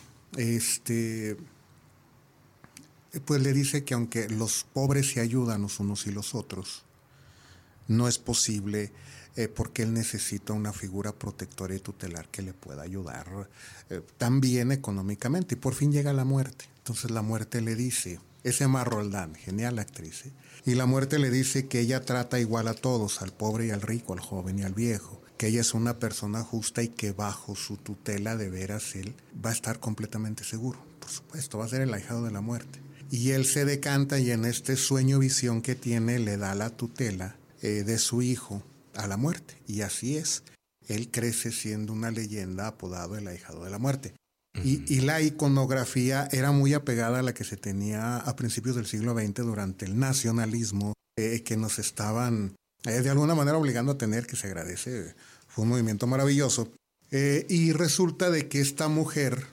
este, pues le dice que aunque los pobres se ayudan los unos y los otros, no es posible eh, porque él necesita una figura protectora y tutelar que le pueda ayudar eh, también económicamente. Y por fin llega la muerte. Entonces la muerte le dice, es Emma Roldán, genial actriz, ¿eh? Y la muerte le dice que ella trata igual a todos, al pobre y al rico, al joven y al viejo, que ella es una persona justa y que bajo su tutela de veras él va a estar completamente seguro. Por supuesto, va a ser el ahijado de la muerte. Y él se decanta y en este sueño visión que tiene le da la tutela eh, de su hijo a la muerte. Y así es. Él crece siendo una leyenda apodado el ahijado de la muerte. Uh-huh. Y, y la iconografía era muy apegada a la que se tenía a principios del siglo veinte durante el nacionalismo eh, que nos estaban eh, de alguna manera obligando a tener, que se agradece. Fue un movimiento maravilloso. Eh, y resulta de que esta mujer,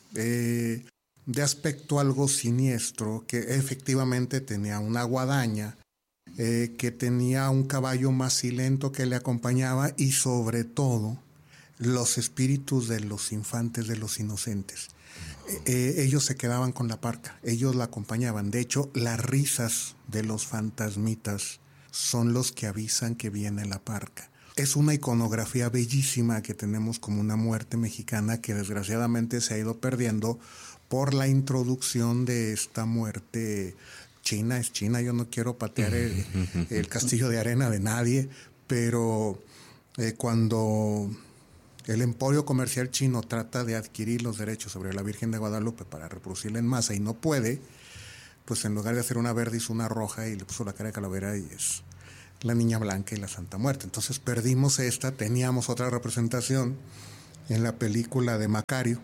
eh, de aspecto algo siniestro, que efectivamente tenía una guadaña, eh, que tenía un caballo macilento que le acompañaba y sobre todo los espíritus de los infantes, de los inocentes. Eh, ellos se quedaban con la parca, ellos la acompañaban. De hecho, las risas de los fantasmitas son los que avisan que viene la parca. Es una iconografía bellísima que tenemos como una muerte mexicana que desgraciadamente se ha ido perdiendo por la introducción de esta muerte china. Es china, yo no quiero patear el, el castillo de arena de nadie, pero eh, cuando el emporio comercial chino trata de adquirir los derechos sobre la Virgen de Guadalupe para reproducirla en masa y no puede, pues en lugar de hacer una verde hizo una roja y le puso la cara de calavera y es la Niña Blanca y la Santa Muerte. Entonces perdimos esta, teníamos otra representación en la película de Macario,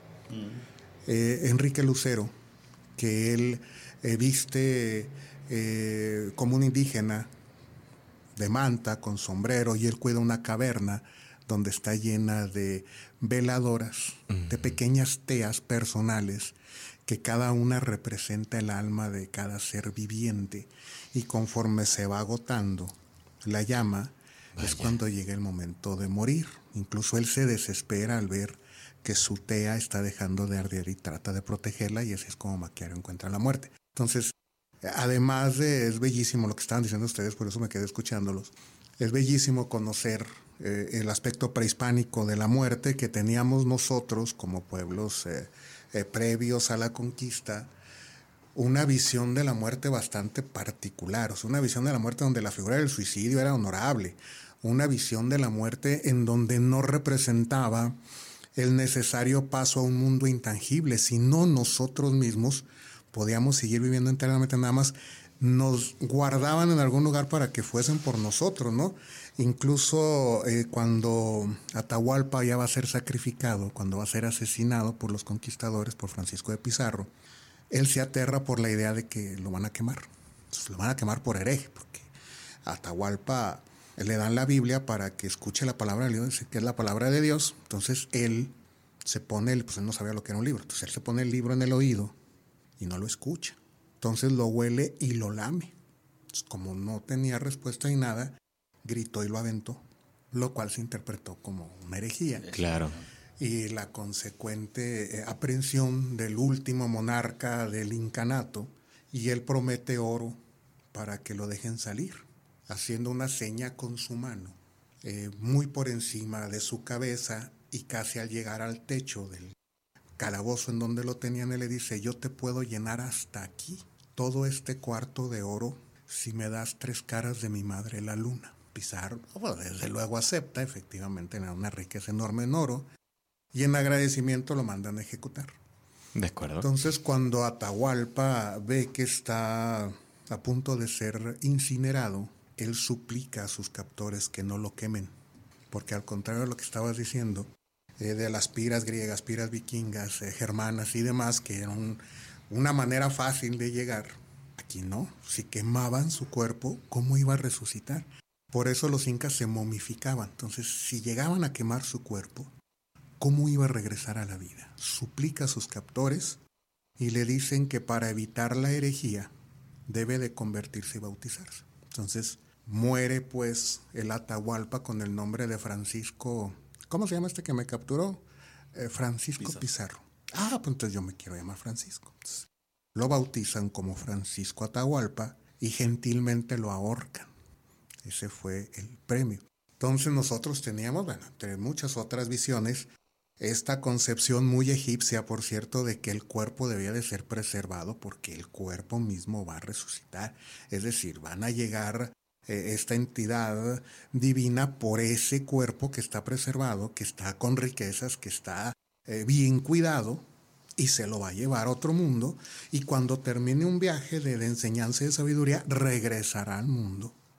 mm. eh, Enrique Lucero, que él eh, viste eh, como un indígena de manta, con sombrero, y él cuida una caverna donde está llena de veladoras, mm. de pequeñas teas personales, que cada una representa el alma de cada ser viviente, y conforme se va agotando la llama, Vaya. es cuando llega el momento de morir. Incluso él se desespera al ver que su tea está dejando de arder y trata de protegerla, y así es como Macario encuentra la muerte. Entonces, además de, es bellísimo lo que estaban diciendo ustedes, por eso me quedé escuchándolos, es bellísimo conocer eh, el aspecto prehispánico de la muerte que teníamos nosotros como pueblos eh, eh, previos a la conquista, una visión de la muerte bastante particular, o sea, una visión de la muerte donde la figura del suicidio era honorable, una visión de la muerte en donde no representaba el necesario paso a un mundo intangible, sino nosotros mismos podíamos seguir viviendo eternamente, nada más nos guardaban en algún lugar para que fuesen por nosotros, ¿no? Incluso eh, cuando Atahualpa ya va a ser sacrificado, cuando va a ser asesinado por los conquistadores, por Francisco de Pizarro, él se aterra por la idea de que lo van a quemar. Entonces, lo van a quemar por hereje, porque a Atahualpa le dan la Biblia para que escuche la palabra de Dios, que es la palabra de Dios. Entonces él se pone, pues él no sabía lo que era un libro, entonces él se pone el libro en el oído y no lo escucha. Entonces lo huele y lo lame. Entonces, como no tenía respuesta ni nada, gritó y lo aventó, lo cual se interpretó como una herejía. Claro. Y la consecuente eh, aprehensión del último monarca del incanato, y él promete oro para que lo dejen salir, haciendo una seña con su mano, eh, muy por encima de su cabeza, y casi al llegar al techo del calabozo en donde lo tenían, él le dice: yo te puedo llenar hasta aquí, todo este cuarto de oro, si me das tres caras de mi madre la luna. Pizarro, bueno, desde luego acepta, efectivamente era una riqueza enorme en oro, y en agradecimiento lo mandan a ejecutar. De acuerdo. Entonces, cuando Atahualpa ve que está a punto de ser incinerado, él suplica a sus captores que no lo quemen, porque al contrario de lo que estabas diciendo, eh, de las piras griegas, piras vikingas, eh, germanas y demás, que eran una manera fácil de llegar, aquí no. Si quemaban su cuerpo, ¿cómo iba a resucitar? Por eso los incas se momificaban. Entonces, si llegaban a quemar su cuerpo, ¿cómo iba a regresar a la vida? Suplica a sus captores y le dicen que para evitar la herejía debe de convertirse y bautizarse. Entonces muere pues el Atahualpa con el nombre de Francisco, ¿cómo se llama este que me capturó? Eh, Francisco Pizarro. Pizarro. Ah, pues entonces yo me quiero llamar Francisco. Entonces, lo bautizan como Francisco Atahualpa y gentilmente lo ahorcan. Ese fue el premio. Entonces nosotros teníamos, bueno, entre muchas otras visiones, esta concepción muy egipcia, por cierto, de que el cuerpo debía de ser preservado porque el cuerpo mismo va a resucitar. Es decir, van a llegar eh, esta entidad divina por ese cuerpo que está preservado, que está con riquezas, que está eh, bien cuidado, y se lo va a llevar a otro mundo. Y cuando termine un viaje de, de enseñanza y de sabiduría, regresará al mundo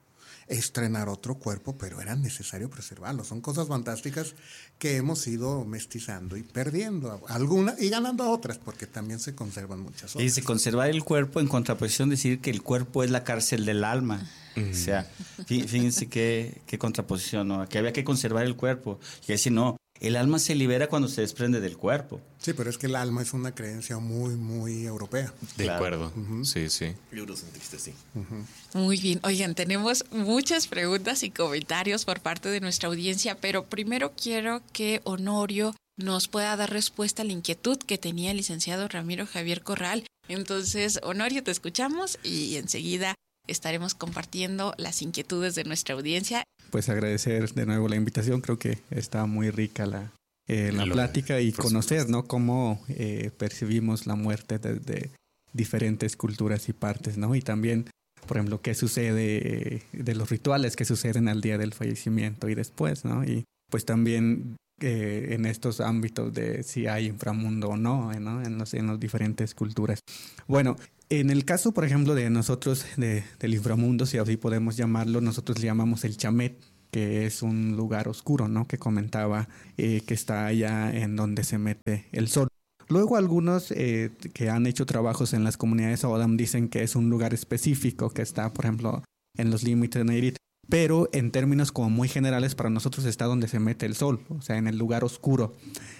estrenar otro cuerpo, pero era necesario preservarlo. Son cosas fantásticas que hemos ido mestizando y perdiendo algunas y ganando a otras, porque también se conservan muchas otras. Y se conservar el cuerpo en contraposición, decir que el cuerpo es la cárcel del alma. Mm. O sea, fíjense qué, qué contraposición, ¿no? Que había que conservar el cuerpo. Y decir, no, el alma se libera cuando se desprende del cuerpo. Sí, pero es que el alma es una creencia muy, muy europea. De claro. acuerdo. Uh-huh. Sí, sí. Eurocentrista, sí. Uh-huh. Muy bien. Oigan, tenemos muchas preguntas y comentarios por parte de nuestra audiencia, pero primero quiero que Honorio nos pueda dar respuesta a la inquietud que tenía el licenciado Ramiro Javier Corral. Entonces, Honorio, te escuchamos y enseguida estaremos compartiendo las inquietudes de nuestra audiencia. Pues agradecer de nuevo la invitación, creo que está muy rica la, eh, la plática y conocer, ¿no?, cómo eh, percibimos la muerte desde diferentes culturas y partes, ¿no? Y también, por ejemplo, qué sucede eh, de los rituales que suceden al día del fallecimiento y después, ¿no? Y pues también eh, en estos ámbitos de si hay inframundo o no, ¿no? En los, en las diferentes culturas. Bueno, en el caso, por ejemplo, de nosotros, de, del inframundo, si así podemos llamarlo, nosotros le llamamos el Chamet, que es un lugar oscuro, ¿no?, que comentaba eh, que está allá en donde se mete el sol. Luego algunos eh, que han hecho trabajos en las comunidades O'odham dicen que es un lugar específico que está, por ejemplo, en los límites de Nayarit, pero en términos como muy generales para nosotros está donde se mete el sol, o sea, en el lugar oscuro.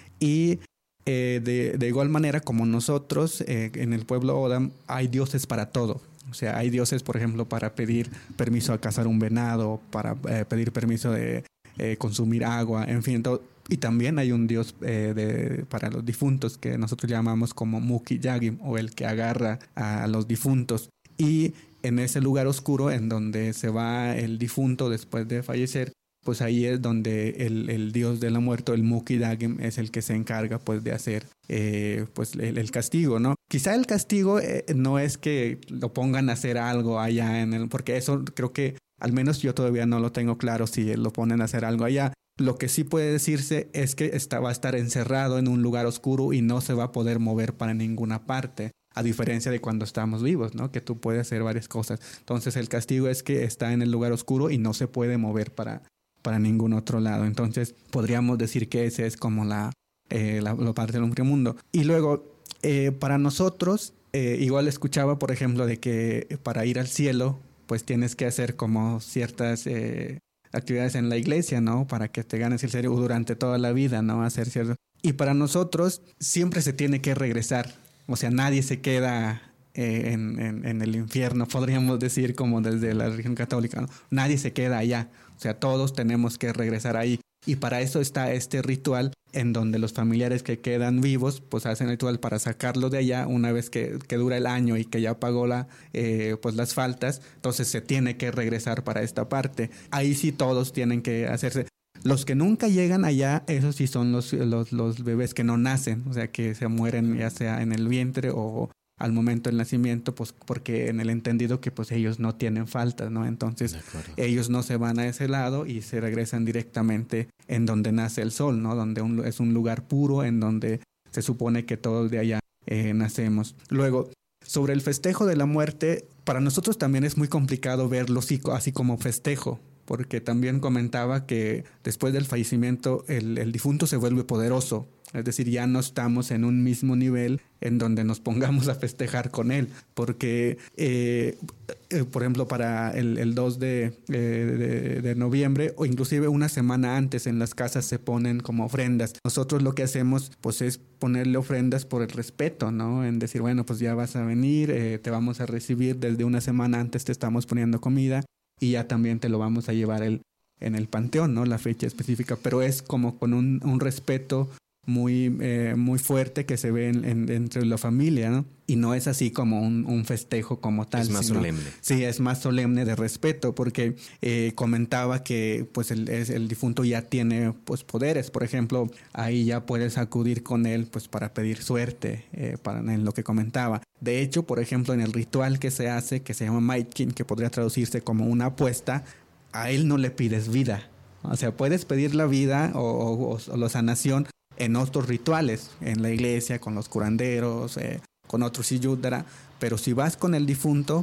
Y Eh, de, de igual manera como nosotros, eh, en el pueblo O'odham hay dioses para todo. O sea, hay dioses, por ejemplo, para pedir permiso a cazar un venado, para eh, pedir permiso de eh, consumir agua, en fin. Todo. Y también hay un dios eh, de, para los difuntos que nosotros llamamos como Muki Yagim, o el que agarra a los difuntos. Y en ese lugar oscuro en donde se va el difunto después de fallecer, pues ahí es donde el, el dios de la muerte, el Muki Yagim, es el que se encarga pues de hacer eh, pues el, el castigo, ¿no? Quizá el castigo eh, no es que lo pongan a hacer algo allá en el, porque eso creo que al menos yo todavía no lo tengo claro si lo ponen a hacer algo allá. Lo que sí puede decirse es que está, va a estar encerrado en un lugar oscuro y no se va a poder mover para ninguna parte. A diferencia de cuando estamos vivos, ¿no? Que tú puedes hacer varias cosas. Entonces el castigo es que está en el lugar oscuro y no se puede mover para para ningún otro lado. Entonces podríamos decir que ese es como la, eh, la, la parte del inframundo. Y luego, eh, para nosotros, eh, igual escuchaba, por ejemplo, de que para ir al cielo, pues tienes que hacer como ciertas eh, actividades en la iglesia, ¿no? Para que te ganes el cielo durante toda la vida, ¿no? Hacer cierto. Y para nosotros siempre se tiene que regresar. O sea, nadie se queda eh, en, en, en el infierno, podríamos decir, como desde la religión católica, ¿no? Nadie se queda allá. O sea, todos tenemos que regresar ahí. Y para eso está este ritual en donde los familiares que quedan vivos pues hacen el ritual para sacarlo de allá una vez que, que dura el año y que ya pagó la, eh, pues las faltas. Entonces se tiene que regresar para esta parte. Ahí sí todos tienen que hacerse. Los que nunca llegan allá, esos sí son los, los, los bebés que no nacen. O sea, que se mueren ya sea en el vientre o al momento del nacimiento, pues porque en el entendido que pues ellos no tienen faltas, ¿no? Entonces ellos no se van a ese lado y se regresan directamente en donde nace el sol, ¿no? Donde un, es un lugar puro en donde se supone que todos de allá eh, nacemos. Luego, sobre el festejo de la muerte, para nosotros también es muy complicado verlo así, así como festejo, porque también comentaba que después del fallecimiento el, el difunto se vuelve poderoso. Es decir, ya no estamos en un mismo nivel en donde nos pongamos a festejar con él. Porque, eh, eh, por ejemplo, para el, el dos de, eh, de, de noviembre o inclusive una semana antes en las casas se ponen como ofrendas. Nosotros lo que hacemos pues es ponerle ofrendas por el respeto, ¿no? En decir, bueno, pues ya vas a venir, eh, te vamos a recibir desde una semana antes, te estamos poniendo comida y ya también te lo vamos a llevar el, en el panteón, ¿no? La fecha específica. Pero es como con un, un respeto muy eh, muy fuerte que se ve en, en, entre la familia, ¿no? Y no es así como un, un festejo como tal. Es más sino, solemne. Sí, es más solemne de respeto, porque eh, comentaba que pues el, es, el difunto ya tiene pues poderes. Por ejemplo, ahí ya puedes acudir con él pues para pedir suerte, eh, para, en lo que comentaba. De hecho, por ejemplo, en el ritual que se hace, que se llama Maitkin, que podría traducirse como una apuesta, a él no le pides vida. O sea, puedes pedir la vida o, o, o la sanación en otros rituales, en la iglesia, con los curanderos, eh, con otros siyudara, pero si vas con el difunto,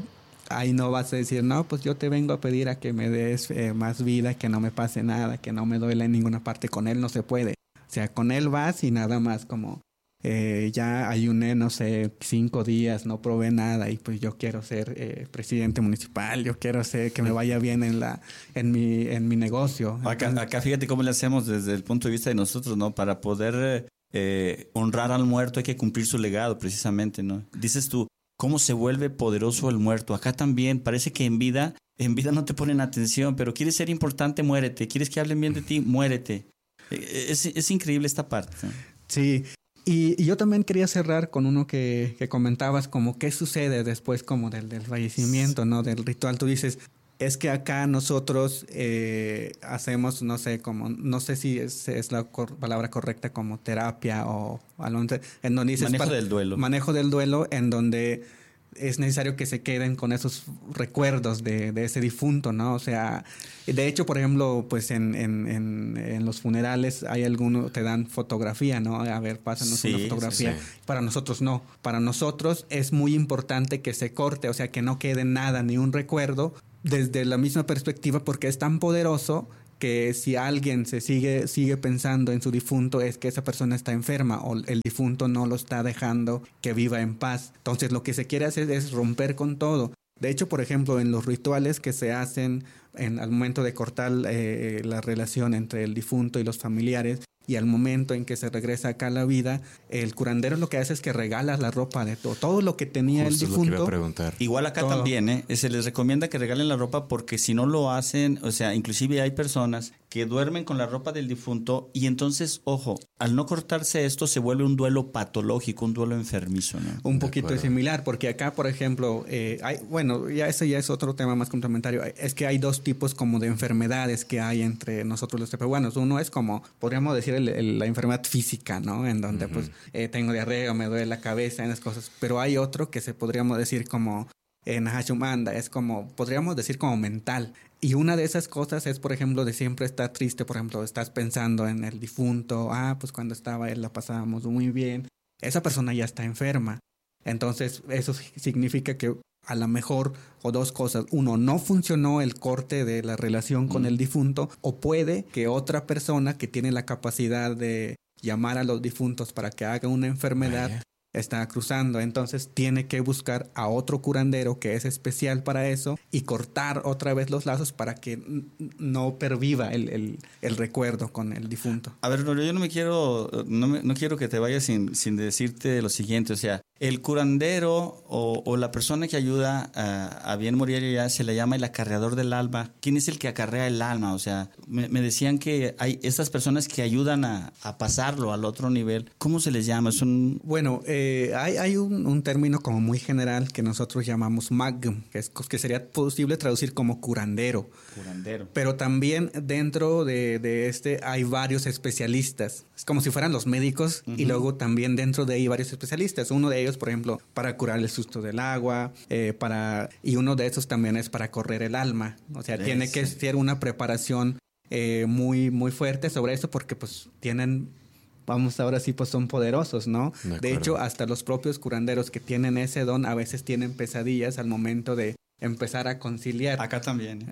ahí no vas a decir, no, pues yo te vengo a pedir a que me des eh, más vida, que no me pase nada, que no me duele en ninguna parte. Con él no se puede. O sea, con él vas y nada más como eh, ya ayuné, no sé, cinco días, no probé nada y pues yo quiero ser eh, presidente municipal, yo quiero ser que me vaya bien en la en mi en mi negocio. Acá, acá fíjate cómo le hacemos desde el punto de vista de nosotros, ¿no? Para poder eh, honrar al muerto hay que cumplir su legado, precisamente, ¿no? Dices tú, ¿cómo se vuelve poderoso el muerto? Acá también parece que en vida, en vida no te ponen atención, pero quieres ser importante, muérete. Quieres que hablen bien de ti, muérete. Es, es increíble esta parte, ¿no? Sí, y, y yo también quería cerrar con uno que, que comentabas, como qué sucede después como del, del fallecimiento, ¿no? Del ritual. Tú dices, es que acá nosotros eh, hacemos, no sé, como, no sé si es, es la cor- palabra correcta, como terapia o algo, en donde dices... Manejo para, del duelo. Manejo del duelo, en donde es necesario que se queden con esos recuerdos de, de ese difunto, ¿no? O sea, de hecho, por ejemplo, pues en, en, en, en los funerales hay algunos, te dan fotografía, ¿no? A ver, pásanos Sí, una fotografía. sí, sí. Para nosotros no. Para nosotros es muy importante que se corte, o sea, que no quede nada, ni un recuerdo, desde la misma perspectiva, porque es tan poderoso que si alguien se sigue, sigue pensando en su difunto es que esa persona está enferma o el difunto no lo está dejando que viva en paz. Entonces lo que se quiere hacer es romper con todo. De hecho, por ejemplo, en los rituales que se hacen en, al momento de cortar eh, la relación entre el difunto y los familiares, y al momento en que se regresa acá a la vida, el curandero lo que hace es que regala la ropa de todo, todo lo que tenía Justo el difunto. Es lo que iba a preguntar. Igual acá Todo. también, ¿eh? Se les recomienda que regalen la ropa porque si no lo hacen, o sea, inclusive hay personas que duermen con la ropa del difunto y entonces, ojo, al no cortarse esto se vuelve un duelo patológico, un duelo enfermizo, ¿no? Un poquito similar, porque acá, por ejemplo, eh, hay, bueno, ya ese ya es otro tema más complementario. Es que hay dos tipos como de enfermedades que hay entre nosotros los tepehuanos. Uno es como, podríamos decir, el, el, la enfermedad física, ¿no? En donde, uh-huh. pues, eh, tengo diarrea o me duele la cabeza, en esas cosas. Pero hay otro que se podríamos decir como en Hachumanda, es como, podríamos decir como mental. Y una de esas cosas es, por ejemplo, de siempre estar triste. Por ejemplo, estás pensando en el difunto. Ah, pues cuando estaba él la pasábamos muy bien. Esa persona ya está enferma. Entonces, eso significa que a lo mejor, o dos cosas. Uno, no funcionó el corte de la relación con mm. el difunto. O puede que otra persona que tiene la capacidad de llamar a los difuntos para que haga una enfermedad... Vaya. Está cruzando, entonces tiene que buscar a otro curandero que es especial para eso y cortar otra vez los lazos para que n- no perviva el, el, el recuerdo con el difunto. A ver, Norio, yo no me quiero, no, me, no quiero que te vayas sin, sin decirte lo siguiente, o sea, el curandero o, o la persona que ayuda a, a bien morir ya se le llama el acarreador del alma. ¿Quién es el que acarrea el alma? O sea, me, me decían que hay estas personas que ayudan a, a pasarlo al otro nivel. ¿Cómo se les llama? Es un... Bueno, eh, hay, hay un, un término como muy general que nosotros llamamos magum, que, es, que sería posible traducir como curandero. Curandero. Pero también dentro de, de este hay varios especialistas. Es como si fueran los médicos uh-huh. y luego también dentro de ahí varios especialistas. Uno de ellos, por ejemplo, para curar el susto del agua, eh, para y uno de esos también es para correr el alma. O sea, sí, tiene que ser una preparación eh, muy, muy fuerte sobre eso porque pues tienen... Vamos, ahora sí, pues son poderosos, ¿no? De, de hecho, hasta los propios curanderos que tienen ese don a veces tienen pesadillas al momento de empezar a conciliar. Acá también.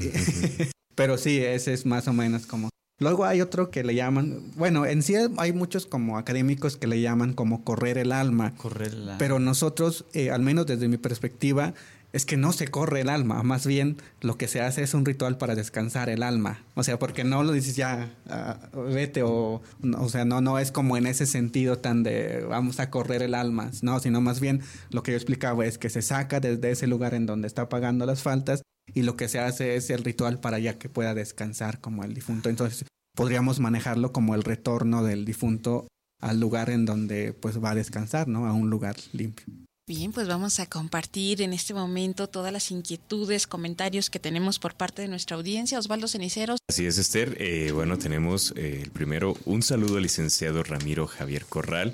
Eh, pero sí, ese es más o menos como... Luego hay otro que le llaman... Bueno, en sí hay muchos como académicos que le llaman como correr el alma. Correr el alma. Pero nosotros, eh, al menos desde mi perspectiva... Es que no se corre el alma, más bien lo que se hace es un ritual para descansar el alma. O sea, porque no lo dices ya, uh, vete o... O sea, no, no es como en ese sentido tan de vamos a correr el alma, no, sino más bien lo que yo explicaba es que se saca desde ese lugar en donde está pagando las faltas y lo que se hace es el ritual para ya que pueda descansar como el difunto. Entonces podríamos manejarlo como el retorno del difunto al lugar en donde pues va a descansar, ¿no? A un lugar limpio. Bien, pues vamos a compartir en este momento todas las inquietudes, comentarios que tenemos por parte de nuestra audiencia. Osvaldo Ceniceros. Así es, Esther. Eh, bueno, tenemos eh, el primero, un saludo al licenciado Ramiro Javier Corral.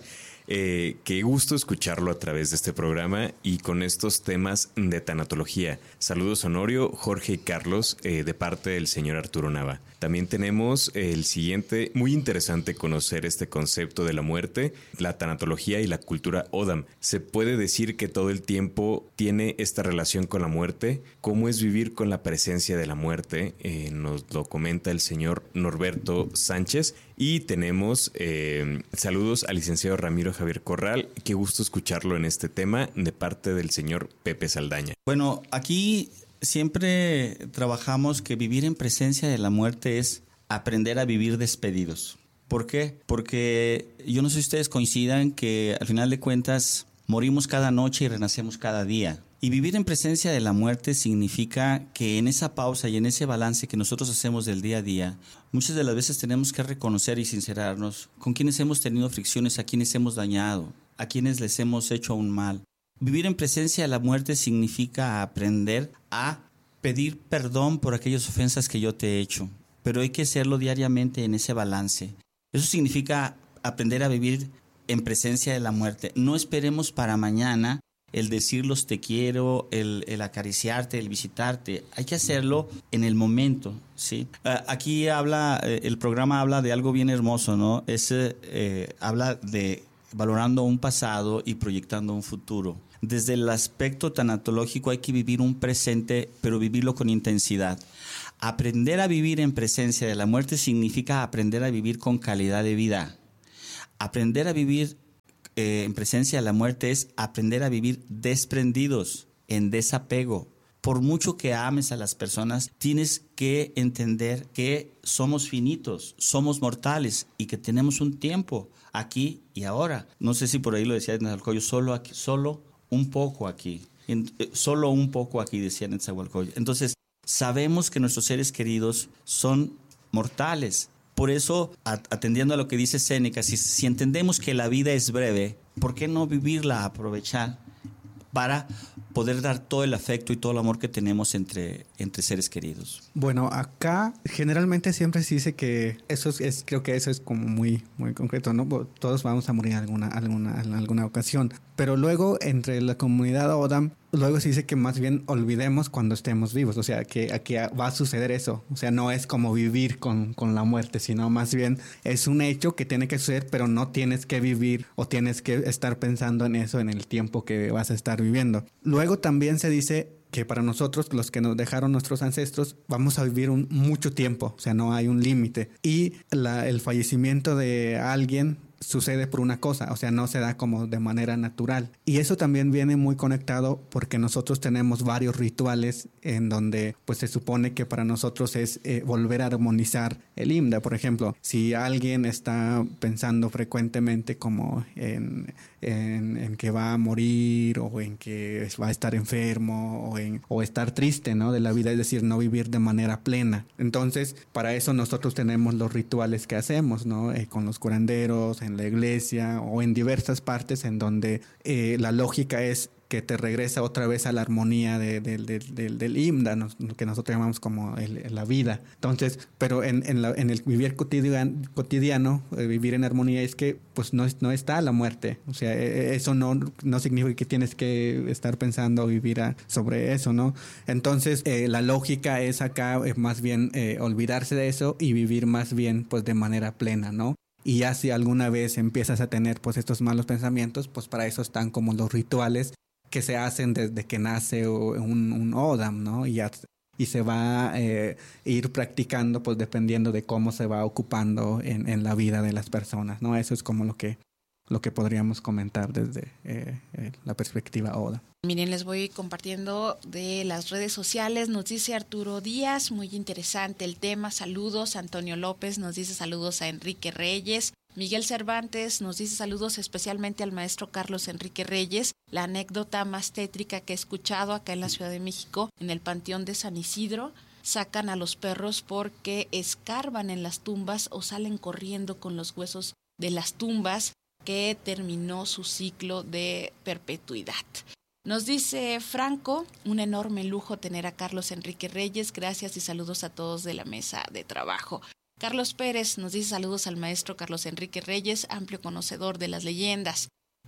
Eh, qué gusto escucharlo a través de este programa y con estos temas de tanatología. Saludos Honorio, Jorge y Carlos, eh, de parte del señor Arturo Nava. También tenemos el siguiente, muy interesante conocer este concepto de la muerte, la tanatología y la cultura Odam. ¿Se puede decir que todo el tiempo tiene esta relación con la muerte? ¿Cómo es vivir con la presencia de la muerte? Eh, nos lo comenta el señor Norberto Sánchez. Y tenemos eh, saludos al licenciado Ramiro Javier Corral. Qué gusto escucharlo en este tema de parte del señor Pepe Saldaña. Bueno, aquí siempre trabajamos que vivir en presencia de la muerte es aprender a vivir despedidos. ¿Por qué? Porque yo no sé si ustedes coincidan que al final de cuentas morimos cada noche y renacemos cada día. Y vivir en presencia de la muerte significa que en esa pausa y en ese balance que nosotros hacemos del día a día, muchas de las veces tenemos que reconocer y sincerarnos con quienes hemos tenido fricciones, a quienes hemos dañado, a quienes les hemos hecho un mal. Vivir en presencia de la muerte significa aprender a pedir perdón por aquellas ofensas que yo te he hecho, pero hay que hacerlo diariamente en ese balance. Eso significa aprender a vivir en presencia de la muerte. No esperemos para mañana el decirlos te quiero, el, el acariciarte, el visitarte. Hay que hacerlo en el momento, ¿sí? Uh, aquí habla, eh, el programa habla de algo bien hermoso, ¿no? Es, eh, habla de valorando un pasado y proyectando un futuro. Desde el aspecto tanatológico hay que vivir un presente, pero vivirlo con intensidad. Aprender a vivir en presencia de la muerte significa aprender a vivir con calidad de vida. Aprender a vivir Eh, en presencia de la muerte es aprender a vivir desprendidos, en desapego. Por mucho que ames a las personas, tienes que entender que somos finitos, somos mortales y que tenemos un tiempo aquí y ahora. No sé si por ahí lo decía Netzahualcóyotl, solo aquí, solo un poco aquí, en, eh, solo un poco aquí, decía Netzahualcóyotl. Entonces, sabemos que nuestros seres queridos son mortales. Por eso, atendiendo a lo que dice Séneca, si, si entendemos que la vida es breve, ¿por qué no vivirla, aprovechar para poder dar todo el afecto y todo el amor que tenemos entre, entre seres queridos? Bueno, acá generalmente siempre se dice que eso es, es creo que eso es como muy, muy concreto, ¿no? Todos vamos a morir en alguna, alguna, en alguna ocasión. Pero luego, entre la comunidad Odam, luego se dice que más bien olvidemos cuando estemos vivos. O sea, que aquí va a suceder eso. O sea, no es como vivir con, con la muerte, sino más bien es un hecho que tiene que suceder, pero no tienes que vivir o tienes que estar pensando en eso en el tiempo que vas a estar viviendo. Luego también se dice que para nosotros, los que nos dejaron nuestros ancestros, vamos a vivir un, mucho tiempo. O sea, no hay un límite. Y la, el fallecimiento de alguien sucede por una cosa, o sea, no se da como de manera natural. Y eso también viene muy conectado porque nosotros tenemos varios rituales en donde pues se supone que para nosotros es eh, volver a armonizar el I M D A. Por ejemplo, si alguien está pensando frecuentemente como en, en, en que va a morir o en que va a estar enfermo o, en, o estar triste, ¿no? de la vida, es decir, no vivir de manera plena. Entonces, para eso nosotros tenemos los rituales que hacemos, ¿no? Eh, con los curanderos, en la iglesia o en diversas partes en donde eh, la lógica es que te regresa otra vez a la armonía de, de, de, de, del I M D A, ¿no? que nosotros llamamos como el, la vida. Entonces, pero en, en, la, en el vivir cotidiano, cotidiano eh, vivir en armonía es que pues no, no está la muerte. O sea, eh, eso no, no significa que tienes que estar pensando o vivir a, sobre eso, ¿no? Entonces, eh, la lógica es acá eh, más bien eh, olvidarse de eso y vivir más bien pues de manera plena, ¿no? Y ya si alguna vez empiezas a tener pues estos malos pensamientos, pues para eso están como los rituales que se hacen desde que nace un, un Odam, ¿no? Y, ya, y se va a eh, ir practicando pues dependiendo de cómo se va ocupando en, en la vida de las personas, ¿no? Eso es como lo que, lo que podríamos comentar desde eh, eh, la perspectiva Odam. Miren, les voy compartiendo de las redes sociales. Nos dice Arturo Díaz, muy interesante el tema. Saludos. Antonio López nos dice saludos a Enrique Reyes. Miguel Cervantes nos dice saludos especialmente al maestro Carlos Enrique Reyes. La anécdota más tétrica que he escuchado acá en la Ciudad de México, en el Panteón de San Isidro, sacan a los perros porque escarban en las tumbas o salen corriendo con los huesos de las tumbas, que terminó su ciclo de perpetuidad. Nos dice Franco, un enorme lujo tener a Carlos Enrique Reyes. Gracias y saludos a todos de la mesa de trabajo. Carlos Pérez nos dice saludos al maestro Carlos Enrique Reyes, amplio conocedor de las leyendas.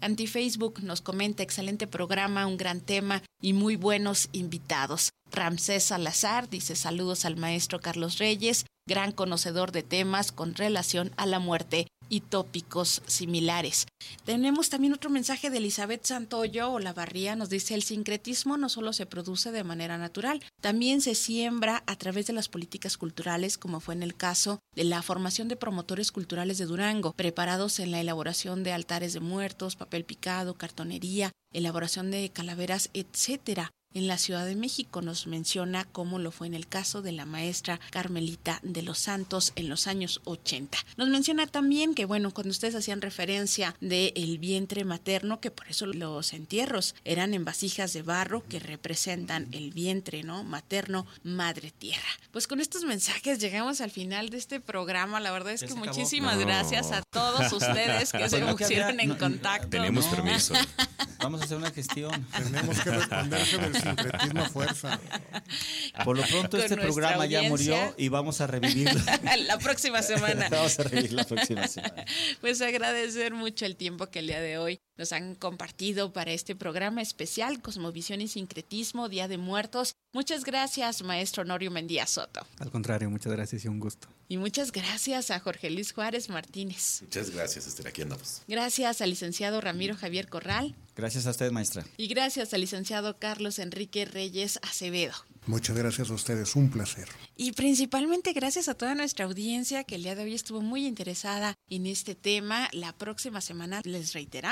Anti-Facebook nos comenta, excelente programa, un gran tema y muy buenos invitados. Ramsés Salazar dice saludos al maestro Carlos Reyes, gran conocedor de temas con relación a la muerte y tópicos similares. Tenemos también otro mensaje de Elizabeth Santoyo Olavarría, nos dice el sincretismo no solo se produce de manera natural, también se siembra a través de las políticas culturales, como fue en el caso de la formación de promotores culturales de Durango, preparados en la elaboración de altares de muertos, papel picado, cartonería, elaboración de calaveras, etcétera. En la Ciudad de México nos menciona cómo lo fue en el caso de la maestra Carmelita de los Santos en los años ochenta. Nos menciona también que, bueno, cuando ustedes hacían referencia del vientre materno, que por eso los entierros eran en vasijas de barro que representan el vientre, ¿no? Materno, madre tierra. Pues con estos mensajes llegamos al final de este programa. La verdad es que muchísimas no. gracias a todos ustedes que se pusieron en no, contacto. Tenemos no. permiso. Vamos a hacer una gestión. Tenemos que responderse del sincretismo a fuerza. Por lo pronto, con este programa audiencia. ya murió y vamos a revivirlo. La próxima semana. Vamos a revivir la próxima semana. Pues agradecer mucho el tiempo que el día de hoy nos han compartido para este programa especial Cosmovisión y Sincretismo, Día de Muertos. Muchas gracias, maestro Honorio Mendía Soto. Al contrario, muchas gracias y un gusto. Y muchas gracias a Jorge Luis Juárez Martínez. Muchas gracias, Esther, aquí andamos. Gracias al licenciado Ramiro Javier Corral. Gracias a usted, maestra. Y gracias al licenciado Carlos Enrique Reyes Acevedo. Muchas gracias a ustedes, un placer. Y principalmente gracias a toda nuestra audiencia que el día de hoy estuvo muy interesada en este tema. La próxima semana les reiteramos